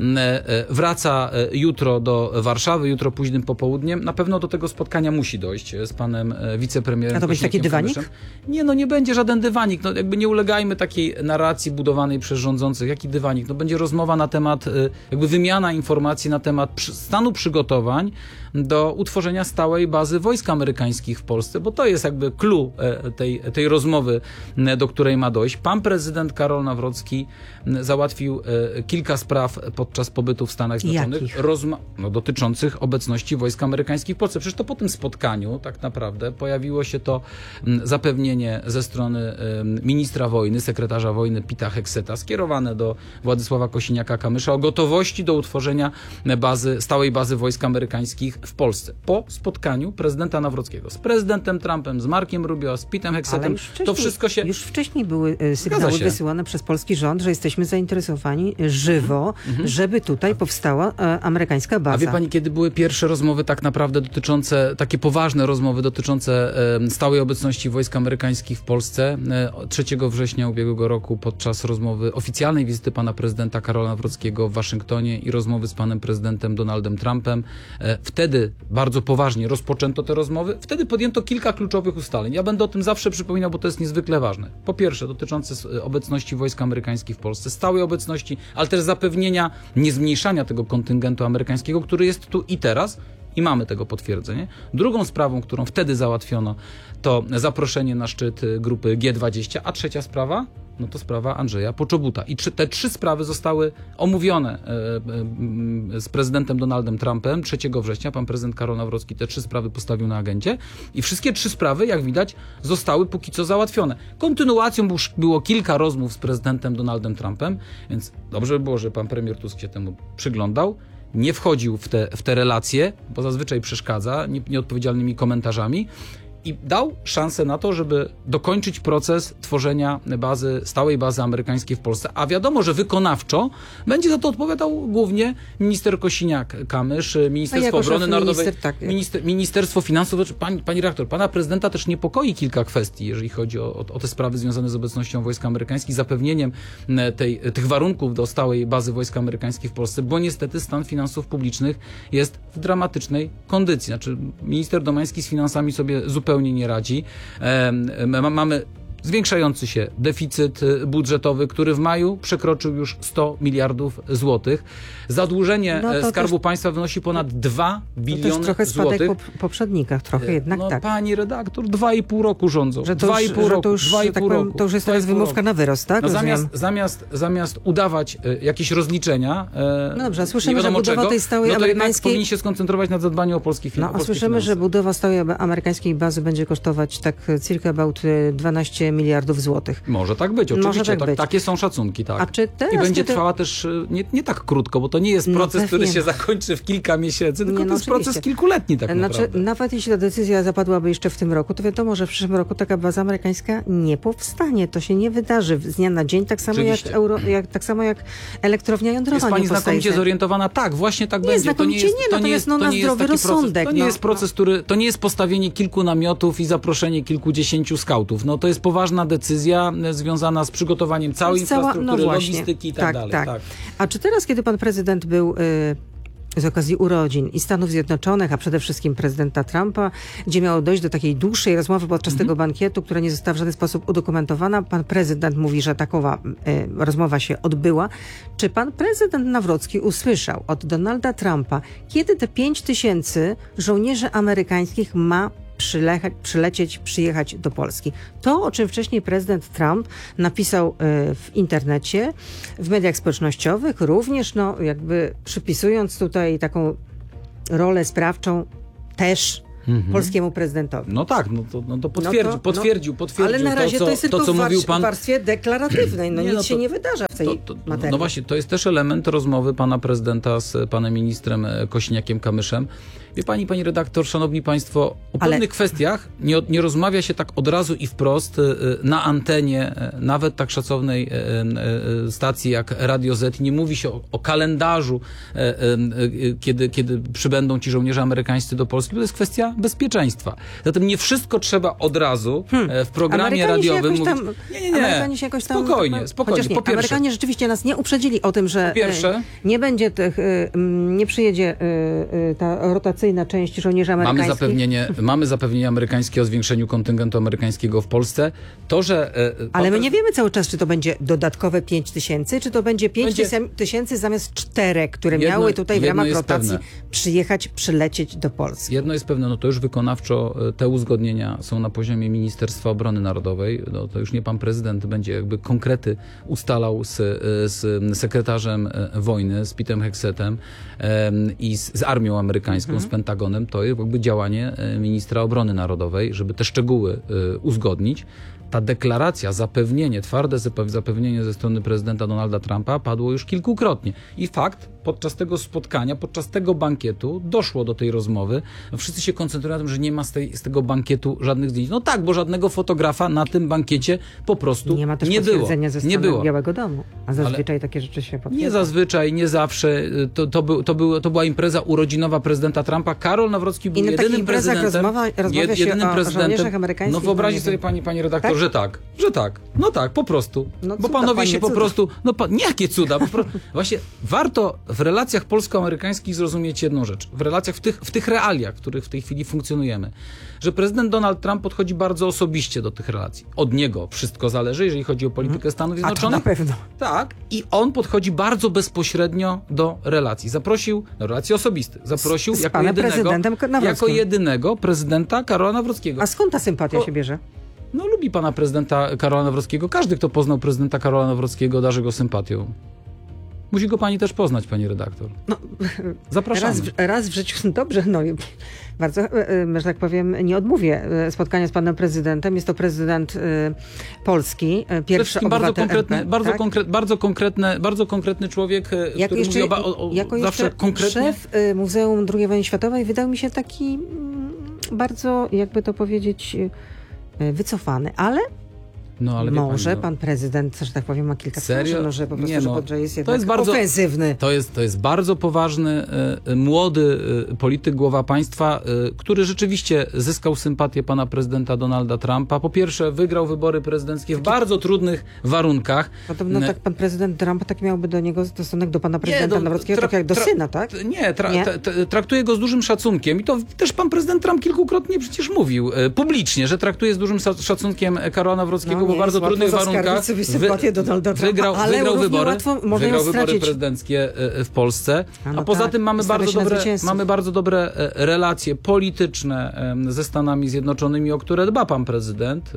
Wraca jutro do Warszawy, jutro późnym popołudniem. Na pewno do tego spotkania musi dojść z panem wicepremierem. A to będzie taki dywanik? Nie, no nie będzie żaden dywanik. No jakby nie ulegajmy takiej narracji budowanej przez rządzących. Jaki dywanik? No będzie rozmowa na temat, jakby wymiana informacji na temat stanu przygotowań do utworzenia stałej bazy wojsk amerykańskich w Polsce, bo to jest jakby clue tej, tej rozmowy, do której ma dojść. Pan prezydent Karol Nawrocki załatwił kilka spraw podczas pobytu w Stanach Zjednoczonych, rozma- no, dotyczących obecności wojsk amerykańskich w Polsce. Przecież to po tym spotkaniu tak naprawdę pojawiło się to zapewnienie ze strony ministra wojny, sekretarza wojny Pita Hegseta, skierowane do Władysława Kosiniaka-Kamysza o gotowości do utworzenia bazy, stałej bazy wojsk amerykańskich w Polsce. Po spotkaniu prezydenta Nawrockiego z prezydentem Trumpem, z Markiem Rubio, z Pitem Hegsetem, to wszystko się... Już wcześniej były sygnały wysyłane przez polski rząd, że jesteśmy zainteresowani żywo, mhm. żeby tutaj powstała e, amerykańska baza. A wie pani, kiedy były pierwsze rozmowy tak naprawdę dotyczące, takie poważne rozmowy dotyczące e, stałej obecności wojsk amerykańskich w Polsce? E, trzeciego września ubiegłego roku podczas rozmowy, oficjalnej wizyty pana prezydenta Karola Nawrockiego w Waszyngtonie i rozmowy z panem prezydentem Donaldem Trumpem. E, wtedy bardzo poważnie rozpoczęto te rozmowy. Wtedy podjęto kilka kluczowych ustaleń. Ja będę o tym zawsze przypominał, bo to jest niezwykle ważne. Po pierwsze, dotyczące obecności wojsk amerykańskich w Polsce, stałej obecności, ale też zapewnienia niezmniejszania tego kontyngentu amerykańskiego, który jest tu i teraz i mamy tego potwierdzenie. Drugą sprawą, którą wtedy załatwiono, to zaproszenie na szczyt grupy G dwadzieścia, a trzecia sprawa, no to sprawa Andrzeja Poczobuta. I trzy, te trzy sprawy zostały omówione e, e, z prezydentem Donaldem Trumpem trzeciego września. Pan prezydent Karol Nawrocki te trzy sprawy postawił na agendzie i wszystkie trzy sprawy, jak widać, zostały póki co załatwione. Kontynuacją był, było kilka rozmów z prezydentem Donaldem Trumpem, więc dobrze by było, że pan premier Tusk się temu przyglądał. Nie wchodził w te, w te relacje, bo zazwyczaj przeszkadza nie, nieodpowiedzialnymi komentarzami i dał szansę na to, żeby dokończyć proces tworzenia bazy, stałej bazy amerykańskiej w Polsce. A wiadomo, że wykonawczo będzie za to odpowiadał głównie minister Kosiniak-Kamysz, Ministerstwo Obrony Narodowej, minister, tak. minister, Ministerstwo Finansów. Pani, pani redaktor, pana prezydenta też niepokoi kilka kwestii, jeżeli chodzi o, o, o te sprawy związane z obecnością wojsk amerykańskich, zapewnieniem tej, tych warunków do stałej bazy wojsk amerykańskich w Polsce, bo niestety stan finansów publicznych jest w dramatycznej kondycji. Znaczy, minister Domański z finansami sobie zupełnie nie radzi. Mamy zwiększający się deficyt budżetowy, który w maju przekroczył już sto miliardów złotych. Zadłużenie no Skarbu też, Państwa wynosi ponad dwa biliony złotych. To też trochę spadek złotych. po poprzednikach, trochę jednak no, tak. Pani redaktor, dwa i pół roku rządzą. Że to dwa już, i pół że roku, to już, dwa i tak pół powiem, roku. to już jest teraz wymówka na wyrost, tak? No zamiast, zamiast, zamiast udawać y, jakieś rozliczenia, y, no dobrze, słyszymy, nie wiadomo że budowa czego, tej stałej no to amerykańskiej... jednak powinni się skoncentrować na zadbaniu o polskich No, a słyszymy, że budowa stałej amerykańskiej bazy będzie kosztować tak circa about dwanaście miliardów złotych. Może tak być, oczywiście. Tak tak, być. takie są szacunki, tak. A czy teraz, I będzie kiedy... trwała też nie, nie tak krótko, bo to nie jest proces, no, który się zakończy w kilka miesięcy, tylko nie, no, to jest oczywiście. proces kilkuletni tak znaczy, naprawdę. Nawet jeśli ta decyzja zapadłaby jeszcze w tym roku, to wiadomo, że w przyszłym roku taka baza amerykańska nie powstanie. To się nie wydarzy z dnia na dzień, tak samo, jak, euro, jak, tak samo jak elektrownia jądrowa. Jest pani nie znakomicie zorientowana? Tak, właśnie tak nie, będzie. To nie jest, nie, to nie jest, no, to na nie jest zdrowy taki rozsądek. proces, to nie no, jest proces, który, to nie jest postawienie kilku namiotów i zaproszenie kilkudziesięciu skautów. No to jest poważna decyzja związana z przygotowaniem całej infrastruktury, no właśnie, logistyki i tak, tak dalej. Tak. Tak. A czy teraz, kiedy pan prezydent był y, z okazji urodzin i Stanów Zjednoczonych, a przede wszystkim prezydenta Trumpa, gdzie miało dojść do takiej dłuższej rozmowy podczas mm-hmm. tego bankietu, która nie została w żaden sposób udokumentowana, pan prezydent mówi, że takowa y, rozmowa się odbyła. Czy pan prezydent Nawrocki usłyszał od Donalda Trumpa, kiedy te pięć tysięcy żołnierzy amerykańskich ma Przylechać, przylecieć, przyjechać do Polski. To, o czym wcześniej prezydent Trump napisał y, w internecie, w mediach społecznościowych, również no, jakby przypisując tutaj taką rolę sprawczą też mhm. polskiemu prezydentowi. No tak, no to, no to potwierdził, no to, potwierdził, no, potwierdził. Ale na razie to, co, to jest tylko to, co w mówił pan... warstwie deklaratywnej. No nie, nic no to, się nie wydarza w tej to, to, materii. No właśnie, to jest też element rozmowy pana prezydenta z panem ministrem Kosiniakiem-Kamyszem. Wie pani, pani redaktor, szanowni państwo, o Ale... pewnych kwestiach nie, nie rozmawia się tak od razu i wprost na antenie, nawet tak szacownej stacji jak Radio Z. Nie mówi się o, o kalendarzu, kiedy, kiedy przybędą ci żołnierze amerykańscy do Polski. To jest kwestia bezpieczeństwa. Zatem nie wszystko trzeba od razu hmm. w programie Amerykanie radiowym tam, mówić. Nie, nie, nie. Amerykanie się jakoś tam... Spokojnie, spokojnie. Chociaż nie, po pierwsze, Amerykanie rzeczywiście nas nie uprzedzili o tym, że po pierwsze, nie będzie tych, nie przyjedzie ta rotacyjna część żołnierzy amerykańskich. Mamy zapewnienie, mamy zapewnienie amerykańskie o zwiększeniu kontyngentu amerykańskiego w Polsce. To, że... Ale my nie wiemy cały czas, czy to będzie dodatkowe pięć tysięcy, czy to będzie pięć tysięcy zamiast czterech, które jedno, miały tutaj w ramach rotacji pewne. przyjechać, przylecieć do Polski. Jedno jest pewne, no to to już wykonawczo te uzgodnienia są na poziomie Ministerstwa Obrony Narodowej. No, to już nie pan prezydent będzie jakby konkrety ustalał z, z sekretarzem wojny, z Petem Heksetem i z, z armią amerykańską, mhm. z Pentagonem. To jest jakby działanie ministra obrony narodowej, żeby te szczegóły uzgodnić. Ta deklaracja, zapewnienie, twarde zapewnienie ze strony prezydenta Donalda Trumpa padło już kilkukrotnie. I fakt, podczas tego spotkania, podczas tego bankietu doszło do tej rozmowy. Wszyscy się koncentrują na tym, że nie ma z, tej, z tego bankietu żadnych zdjęć. No tak, bo żadnego fotografa na tym bankiecie po prostu nie, ma też nie było. potwierdzenia ze strony nie było. Białego Domu. A zazwyczaj Ale takie rzeczy się potwierdzają. Nie zazwyczaj, nie zawsze. To, to, był, to, był, to była impreza urodzinowa prezydenta Trumpa. Karol Nawrocki był I na jedynym prezydentem. Rozmowa, rozmawia jed, się jedynym o, prezydentem. o amerykańskich. No wyobrazi sobie pani, pani redaktor, tak? że tak, że tak. No tak, po prostu. No bo cuda, panowie się po cuda. prostu. No pa, nie jakie cuda. Po prostu, właśnie warto w relacjach polsko-amerykańskich zrozumieć jedną rzecz. W relacjach, w tych, w tych realiach, w których w tej chwili funkcjonujemy. Że prezydent Donald Trump podchodzi bardzo osobiście do tych relacji. Od niego wszystko zależy, jeżeli chodzi o politykę Stanów Zjednoczonych. A to na pewno. Tak. I on podchodzi bardzo bezpośrednio do relacji. Zaprosił, do relacji osobistych. Zaprosił z, z jako, jedynego, jako jedynego prezydenta Karola Nawrockiego. A skąd ta sympatia o, się bierze? No lubi pana prezydenta Karola Nawrockiego. Każdy, kto poznał prezydenta Karola Nawrockiego, darzy go sympatią. Musi go pani też poznać, pani redaktor. No, zapraszamy. Raz, raz w życiu, dobrze, no bardzo, że tak powiem, nie odmówię spotkania z panem prezydentem. Jest to prezydent Polski, pierwszy obywatel bardzo konkretny, R P, bardzo, tak? konkre, bardzo, konkretny, bardzo konkretny człowiek, jako który jeszcze, mówi o, o, jako zawsze konkretnie. Szef Muzeum drugiej Wojny Światowej wydał mi się taki bardzo, jakby to powiedzieć, wycofany, ale No, ale może pani, no, pan prezydent, że tak powiem, ma kilka twarzy, no, że po prostu, nie, no, że jest jednak to jest bardzo, ofensywny. To jest, to jest bardzo poważny, y, młody y, polityk, głowa państwa, y, który rzeczywiście zyskał sympatię pana prezydenta Donalda Trumpa. Po pierwsze, wygrał wybory prezydenckie w bardzo trudnych warunkach. Podobno tak pan prezydent Trump tak miałby do niego stosunek do pana prezydenta nie, Nawrockiego, tak jak do syna, tak? Nie, tra, nie? T, t, traktuje go z dużym szacunkiem i to też pan prezydent Trump kilkukrotnie przecież mówił y, publicznie, że traktuje z dużym szacunkiem Karola Nawrockiego, no, bo w bardzo trudnych warunkach sobie sympatię Donalda Trumpa, wygrał, ale wygrał wybory, łatwo wygrał wybory prezydenckie w Polsce, a, no a poza tak, tym mamy bardzo, dobre, mamy bardzo dobre relacje polityczne ze Stanami Zjednoczonymi, o które dba pan prezydent.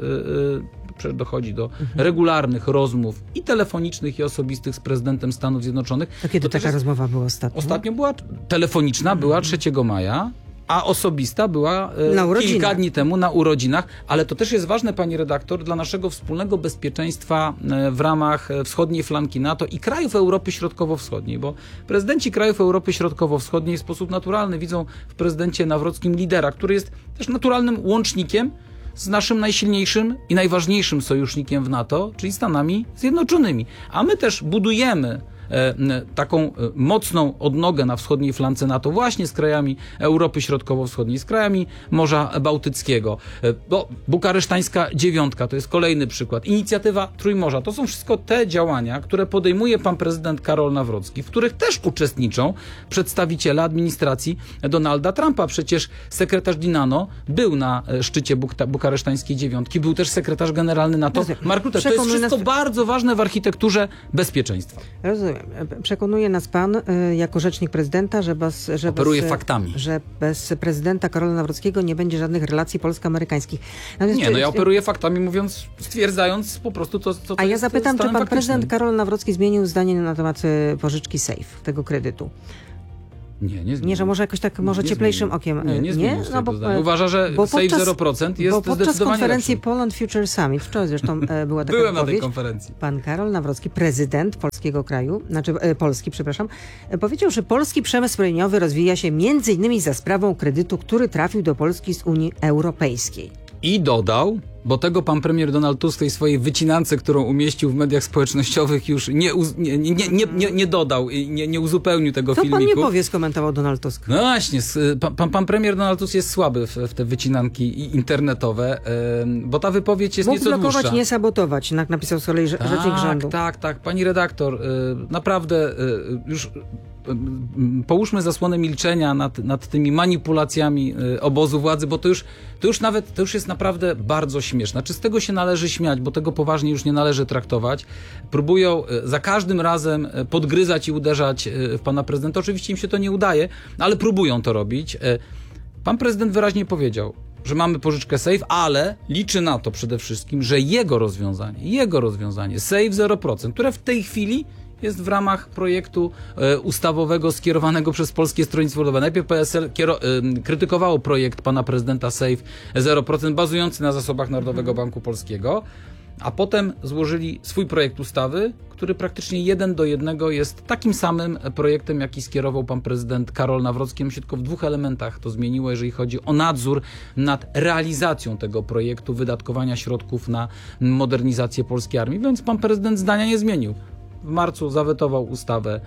Dochodzi do mhm. regularnych rozmów i telefonicznych, i osobistych z prezydentem Stanów Zjednoczonych. To kiedy to taka jest, rozmowa była ostatnio? Ostatnio była telefoniczna, mhm. była trzeciego maja. A osobista była e, kilka dni temu na urodzinach, ale to też jest ważne, pani redaktor, dla naszego wspólnego bezpieczeństwa e, w ramach wschodniej flanki NATO i krajów Europy Środkowo-Wschodniej, bo prezydenci krajów Europy Środkowo-Wschodniej w sposób naturalny widzą w prezydencie Nawrockim lidera, który jest też naturalnym łącznikiem z naszym najsilniejszym i najważniejszym sojusznikiem w NATO, czyli Stanami Zjednoczonymi. A my też budujemy taką mocną odnogę na wschodniej flance NATO właśnie z krajami Europy Środkowo-Wschodniej, z krajami Morza Bałtyckiego. Bo bukaresztańska dziewiątka to jest kolejny przykład. Inicjatywa Trójmorza. To są wszystko te działania, które podejmuje pan prezydent Karol Nawrocki, w których też uczestniczą przedstawiciele administracji Donalda Trumpa. Przecież sekretarz Dinano był na szczycie Buk- bukaresztańskiej dziewiątki, był też sekretarz generalny NATO Mark Rutte. To jest wszystko nas... bardzo ważne w architekturze bezpieczeństwa. Rozumiem. Przekonuje nas pan y, jako rzecznik prezydenta, że bez, że Operuje bez, faktami. że bez prezydenta Karola Nawrockiego nie będzie żadnych relacji polsko-amerykańskich. Natomiast nie, czy, no ja operuję faktami, mówiąc, stwierdzając po prostu to, co to A ja jest zapytam, czy pan faktycznym. prezydent Karol Nawrocki zmienił zdanie na temat y, pożyczki SAFE, tego kredytu? Nie, nie, nie, że może jakoś tak może nie cieplejszym zmienił. okiem. Nie, nie zmienił nie? No, bo, Uważa, że bo SAFE zero procent jest bo podczas zdecydowanie konferencji lepszy. Poland Future Summit, wczoraj zresztą była taka Byłem wypowiedź, na tej konferencji. Pan Karol Nawrocki, prezydent polskiego kraju, znaczy e, Polski, przepraszam, e, powiedział, że polski przemysł zbrojeniowy rozwija się między innymi za sprawą kredytu, który trafił do Polski z Unii Europejskiej. I dodał, bo tego pan premier Donald Tusk w tej swojej wycinance, którą umieścił w mediach społecznościowych, już nie, uz, nie, nie, nie, nie, nie dodał i nie, nie uzupełnił tego Co filmiku. Co pan nie powie, skomentował Donald Tusk? No właśnie, pan, pan premier Donald Tusk jest słaby w, w te wycinanki internetowe, bo ta wypowiedź jest Mógł nieco dłuższa. blokować, nie sabotować, napisał z kolei tak, rzecznik rządu. Tak, tak, pani redaktor, naprawdę już połóżmy zasłonę milczenia nad, nad tymi manipulacjami obozu władzy, bo to już, to już nawet, to już jest naprawdę bardzo śmieszne. Czy z tego się należy śmiać, bo tego poważnie już nie należy traktować. Próbują za każdym razem podgryzać i uderzać w pana prezydenta. Oczywiście im się to nie udaje, ale próbują to robić. Pan prezydent wyraźnie powiedział, że mamy pożyczkę SAFE, ale liczy na to przede wszystkim, że jego rozwiązanie, jego rozwiązanie SAFE zero procent, które w tej chwili jest w ramach projektu e, ustawowego skierowanego przez Polskie Stronnictwo Ludowe. Najpierw P S L kiero, e, krytykowało projekt pana prezydenta SAFE zero procent bazujący na zasobach Narodowego Banku Polskiego, a potem złożyli swój projekt ustawy, który praktycznie jeden do jednego jest takim samym projektem, jaki skierował pan prezydent Karol Nawrocki. On się tylko w dwóch elementach to zmieniło, jeżeli chodzi o nadzór nad realizacją tego projektu, wydatkowania środków na modernizację polskiej armii, więc pan prezydent zdania nie zmienił. W marcu zawetował ustawę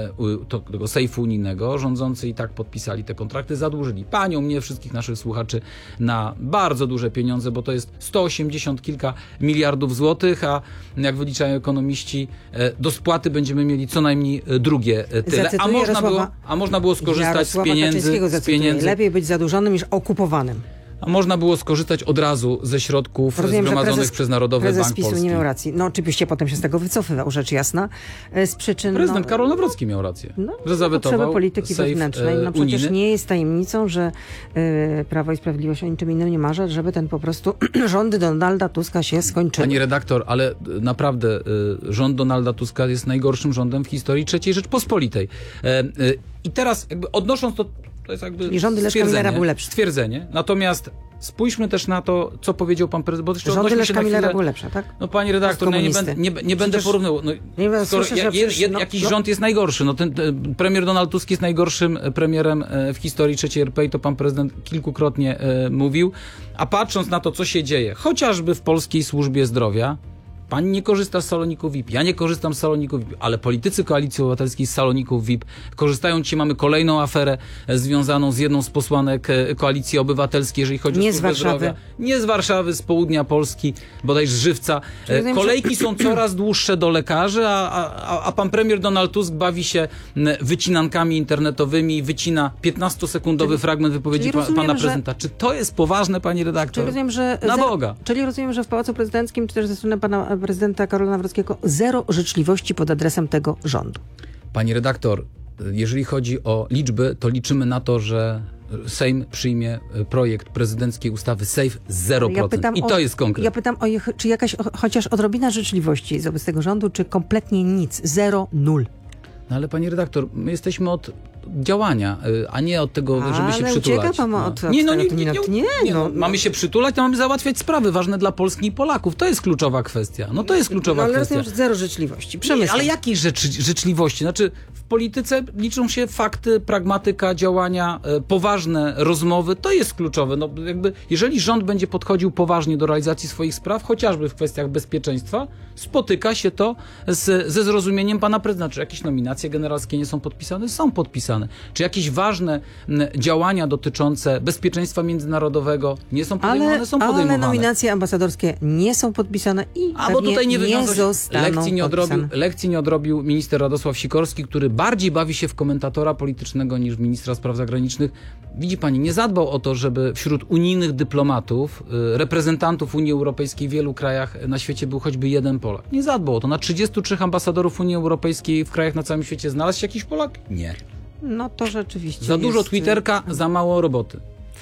to, tego sejfu unijnego. Rządzący i tak podpisali te kontrakty, zadłużyli panią, mnie, wszystkich naszych słuchaczy na bardzo duże pieniądze, bo to jest sto osiemdziesiąt kilka miliardów złotych, a jak wyliczają ekonomiści, do spłaty będziemy mieli co najmniej drugie tyle. A można, było, a można było skorzystać z pieniędzy, z pieniędzy. Lepiej być zadłużonym niż okupowanym. A można było skorzystać od razu ze środków Rozumiem, zgromadzonych prezes, przez Narodowy prezes Bank PiSu Polski. nie miał racji. No oczywiście potem się z tego wycofywał, rzecz jasna. Z przyczyn... Prezydent no, Karol Nawrocki miał rację, no, że zawetował potrzeby polityki safe, wewnętrznej. No przecież unijny. nie jest tajemnicą, że y, Prawo i Sprawiedliwość o niczym innym nie marzy, żeby ten po prostu rządy Donalda Tuska się skończyły. Pani redaktor, ale naprawdę y, rząd Donalda Tuska jest najgorszym rządem w historii trzeciej Rzeczpospolitej. E, y, I teraz jakby odnosząc to, to jest jakby Czyli rządy Leszka Millera były lepsze. Stwierdzenie. Natomiast spójrzmy też na to, co powiedział pan prezydent. Bo jeszcze Rządy odnośmy się Leszka na Millera chwilę... były lepsze, tak? No pani redaktor, no, ja nie, będę, nie, nie będę porównywał. No, nie wiem, skoro słyszę, ja, że je, przecież, je, no, jakiś no. rząd jest najgorszy. No ten, ten premier Donald Tusk jest najgorszym premierem w historii trzeciej R P i to pan prezydent kilkukrotnie e, mówił. A patrząc na to, co się dzieje, chociażby w polskiej służbie zdrowia, pani nie korzysta z saloników V I P, ja nie korzystam z saloników V I P, ale politycy Koalicji Obywatelskiej z saloników V I P korzystają. Dzisiaj mamy kolejną aferę związaną z jedną z posłanek Koalicji Obywatelskiej, jeżeli chodzi Nie o z służbę Warszawy. zdrowia. Nie z Warszawy, z południa Polski, bodaj z Żywca. Rozumiem, Kolejki że... są coraz dłuższe do lekarzy, a, a, a pan premier Donald Tusk bawi się wycinankami internetowymi, wycina piętnastosekundowy Czyli- fragment wypowiedzi czyli pa, rozumiem, pana że- prezydenta. Czy to jest poważne, pani redaktor? Czyli rozumiem, że Na zero- Boga. Czyli rozumiem, że w Pałacu Prezydenckim, czy też ze strony pana prezydenta Karola Nawrockiego, zero życzliwości pod adresem tego rządu. Pani redaktor, jeżeli chodzi o liczby, to liczymy na to, że Sejm przyjmie projekt prezydenckiej ustawy SAFE zero procent. Ja pytam I o- to jest konkret. Ja pytam, o, ich- czy jakaś o, chociaż odrobina życzliwości jest wobec tego rządu, czy kompletnie nic? Zero, nul. No ale pani redaktor, my jesteśmy od działania, y, a nie od tego, Ale żeby się ucieka przytulać. pan no. od- od nie, no, tego nie, nie, nie, tematu. Nie, nie, no, no, no. Mamy się przytulać, to mamy załatwiać sprawy ważne dla Polski i Polaków. To jest kluczowa kwestia. No to jest kluczowa No, ale kwestia. rozumiem, że zero życzliwości. Nie, Przemysł. ale jakiej rzeczy, życzliwości? Znaczy, w polityce liczą się fakty, pragmatyka, działania, e, poważne rozmowy. To jest kluczowe. No, jakby, jeżeli rząd będzie podchodził poważnie do realizacji swoich spraw, chociażby w kwestiach bezpieczeństwa, spotyka się to z, ze zrozumieniem pana prezydenta. Czy jakieś nominacje generalskie nie są podpisane? Są podpisane. Czy jakieś ważne m, działania dotyczące bezpieczeństwa międzynarodowego nie są podejmowane? Ale, są ale podejmowane. nominacje ambasadorskie nie są podpisane i A bo tutaj nie, nie nie zostaną lekcji nie, odrobił, podpisane. lekcji nie odrobił minister Radosław Sikorski, który bardziej bawi się w komentatora politycznego niż ministra spraw zagranicznych. Widzi pani, nie zadbał o to, żeby wśród unijnych dyplomatów, y, reprezentantów Unii Europejskiej w wielu krajach na świecie był choćby jeden Polak. Nie zadbał o to. Na trzydziestu trzech ambasadorów Unii Europejskiej w krajach na całym świecie znalazł się jakiś Polak? Nie. No to rzeczywiście Za dużo jest... Twitterka, za mało roboty.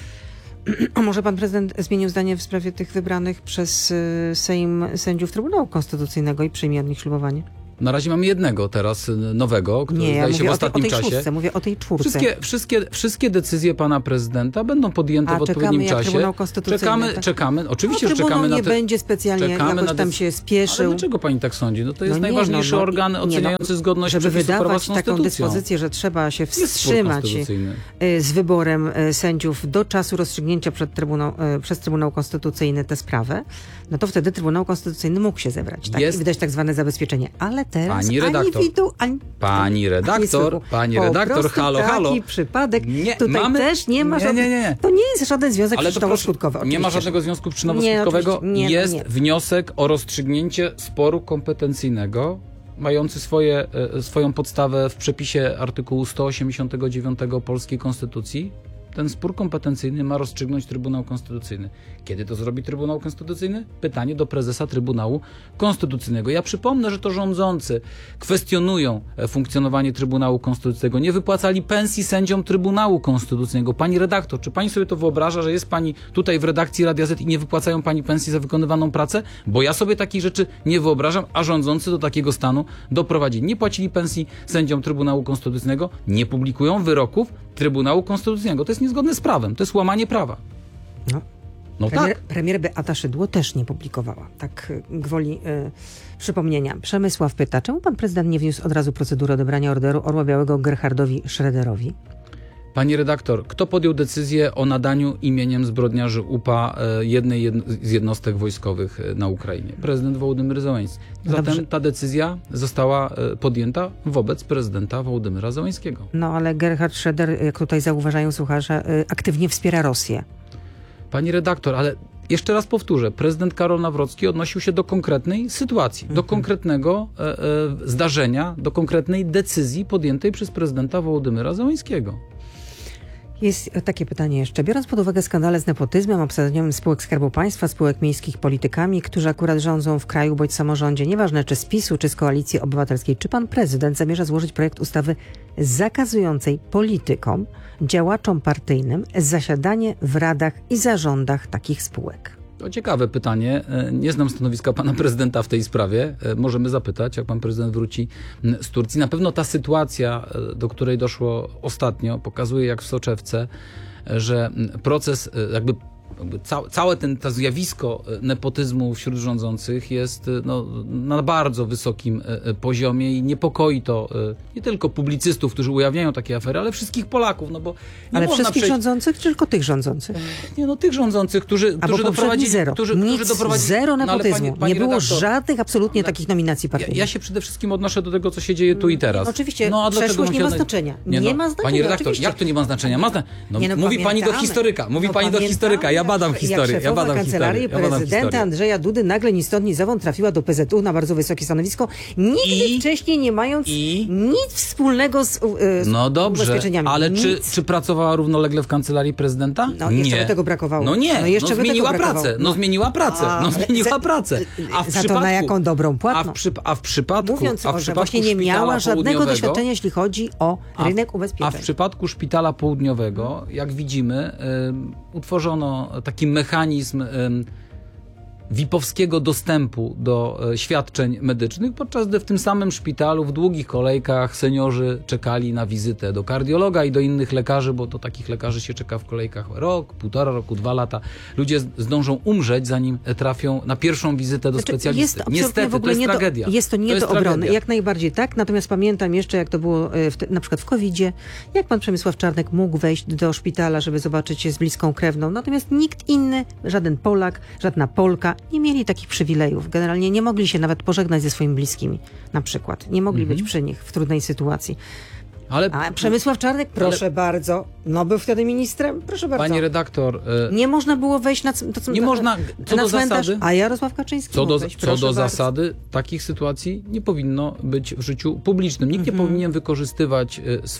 A może pan prezydent zmienił zdanie w sprawie tych wybranych przez y, Sejm sędziów Trybunału Konstytucyjnego i przyjmie od nich ślubowanie? Na razie mamy jednego teraz y, nowego, który Nie, ja zdaje się mówię w o tej, o ostatnim tej czasie. czwórce, mówię o tej czwórce. Wszystkie, wszystkie, wszystkie decyzje pana prezydenta będą podjęte A w odpowiednim czekamy jak czasie. Trybunał Konstytucyjny, Czekamy, tak? czekamy. Oczywiście, no, że czekamy Trybunał na nie te... będzie specjalnie czekamy jakoś na tam te- się Ale spieszył. dlaczego pani tak sądzi? No to jest No nie, najważniejszy no, no, organ nie, no, oceniający zgodność żeby przepisów prawa wydawać z taką konstytucją. dyspozycję, że trzeba się Jest spór wstrzymać konstytucyjny. y, z wyborem y, sędziów do czasu rozstrzygnięcia przed Trybunał, y, przez Trybunał Konstytucyjny tę sprawę, no to wtedy Trybunał Konstytucyjny mógł się zebrać tak? Jest- i wydać tak zwane zabezpieczenie. Ale teraz Pani redaktor. ani widu, ani... Pani redaktor, ani pani po redaktor, prostu halo, halo. taki przypadek. Nie, Tutaj mamy- też nie ma Nie, żadnych... nie, nie. To nie jest żaden związek Ale to proszę, przyczynowo-skutkowy. nie ma oczywiście. żadnego związku Nie, przyczynowo-skutkowego. oczywiście. Nie, no Jest nie. wniosek o rozstrzygnięcie sporu kompetencyjnego, mający swoje, e, swoją podstawę w przepisie artykułu sto osiemdziesiątego dziewiątego Polskiej Konstytucji. ten spór kompetencyjny ma rozstrzygnąć Trybunał Konstytucyjny. Kiedy to zrobi Trybunał Konstytucyjny? Pytanie do prezesa Trybunału Konstytucyjnego. Ja przypomnę, że to rządzący kwestionują funkcjonowanie Trybunału Konstytucyjnego. Nie wypłacali pensji sędziom Trybunału Konstytucyjnego. Pani redaktor, czy pani sobie to wyobraża, że jest pani tutaj w redakcji Radia Z i nie wypłacają pani pensji za wykonywaną pracę? Bo ja sobie takich rzeczy nie wyobrażam, a rządzący do takiego stanu doprowadzili. Nie płacili pensji sędziom Trybunału Konstytucyjnego, nie publikują wyroków Trybunału Konstytucyjnego. To jest niezgodne z prawem, to jest łamanie prawa. No. No Premier, tak. premier Beata Szydło też nie publikowała. Tak y, gwoli y, przypomnienia. Przemysław pyta, czemu pan prezydent nie wniósł od razu procedury odebrania orderu Orła Białego Gerhardowi Schroederowi? Pani redaktor, kto podjął decyzję o nadaniu imieniem zbrodniarzy U P A jednej jedno, z jednostek wojskowych na Ukrainie? Prezydent Wołodymyr Zełenski. Zatem Dobrze. ta decyzja została podjęta wobec prezydenta Wołodymyra Zełenskiego. No ale Gerhard Schroeder, jak tutaj zauważają słuchacze, y, aktywnie wspiera Rosję. Pani redaktor, ale jeszcze raz powtórzę, prezydent Karol Nawrocki odnosił się do konkretnej sytuacji, Mhm. do konkretnego e, e, zdarzenia, do konkretnej decyzji podjętej przez prezydenta Wołodymyra Zełenskiego. Jest takie pytanie jeszcze. Biorąc pod uwagę skandale z nepotyzmem, obsadzeniem spółek Skarbu Państwa, spółek miejskich politykami, którzy akurat rządzą w kraju bądź samorządzie, nieważne czy z PiSu, czy z Koalicji Obywatelskiej, czy pan prezydent zamierza złożyć projekt ustawy zakazującej politykom, działaczom partyjnym zasiadanie w radach i zarządach takich spółek? To ciekawe pytanie. Nie znam stanowiska pana prezydenta w tej sprawie. Możemy zapytać, jak pan prezydent wróci z Turcji. Na pewno ta sytuacja, do której doszło ostatnio, pokazuje jak w soczewce, że proces jakby Jakby całe, całe ten, to zjawisko nepotyzmu wśród rządzących jest no, na bardzo wysokim poziomie i niepokoi to nie tylko publicystów, którzy ujawniają takie afery, ale wszystkich Polaków. No bo nie Ale można wszystkich przejść... rządzących, czy tylko tych rządzących? Nie, no tych rządzących, którzy, którzy doprowadzili... zero. Którzy, Nic, którzy doprowadzili... zero No, ale nepotyzmu. pani, pani nie było redaktor, żadnych absolutnie ale takich nominacji ja, partyjnych. ja się przede wszystkim odnoszę do tego, co się dzieje tu i teraz. No, oczywiście, no, a dlaczego przeszłość mam nie się ma odnać- znaczenia. Nie, Nie no, ma znaczenia, Pani redaktor, oczywiście. jak to nie ma znaczenia? Ma zna... no, Nie, no, mówi pani do pamiętamy. historyka, mówi No, pani do historyka, ja badam jak historię, ja szefowa badam kancelarii historię. Ja badam prezydenta historię. Andrzeja Dudy nagle ni stąd, ni zowąd trafiła do P Z U na bardzo wysokie stanowisko, nigdy I? wcześniej nie mając I? nic wspólnego z, y, z No dobrze, ubezpieczeniami. ale czy, Nic. czy pracowała równolegle w kancelarii prezydenta? No, jeszcze nie. by tego brakowało. No nie, No, no, jeszcze by zmieniła tego brakowało. pracę, no, No. zmieniła pracę, A, no ale zmieniła za- pracę. A w za to przypadku, na jaką dobrą a płatną? w, przy, a w przypadku, Mówiąc a w o, że przypadku właśnie nie szpitala miała żadnego południowego- doświadczenia, jeśli chodzi o A w- rynek A ubezpieczeń. w przypadku szpitala południowego, jak widzimy, y, utworzono taki mechanizm y, vipowskiego dostępu do e, świadczeń medycznych, podczas gdy w tym samym szpitalu w długich kolejkach seniorzy czekali na wizytę do kardiologa i do innych lekarzy, bo to takich lekarzy się czeka w kolejkach rok, półtora roku, dwa lata. Ludzie z- zdążą umrzeć, zanim trafią na pierwszą wizytę do Znaczy, specjalisty. jest absolutnie Niestety, w ogóle to jest nie tragedia. Do, jest to nie jest do obrony, tragedia. jak najbardziej tak. Natomiast pamiętam jeszcze, jak to było e, w te, na przykład w kowidzie, jak pan Przemysław Czarnek mógł wejść do szpitala, żeby zobaczyć się z bliską krewną. Natomiast nikt inny, żaden Polak, żadna Polka nie mieli takich przywilejów. Generalnie nie mogli się nawet pożegnać ze swoimi bliskimi, na przykład. Nie mogli Mhm. być przy nich w trudnej sytuacji. Ale A Przemysław Czarnek, proszę bardzo, no był wtedy ministrem, proszę bardzo. pani redaktor, e, Nie można było wejść na, c- to, Nie można- co na do cmentarz, zasady- a Jarosław Kaczyński Co mógł do, wejść, co proszę do bardzo. zasady, takich sytuacji nie powinno być w życiu publicznym. Nikt nie powinien wykorzystywać e,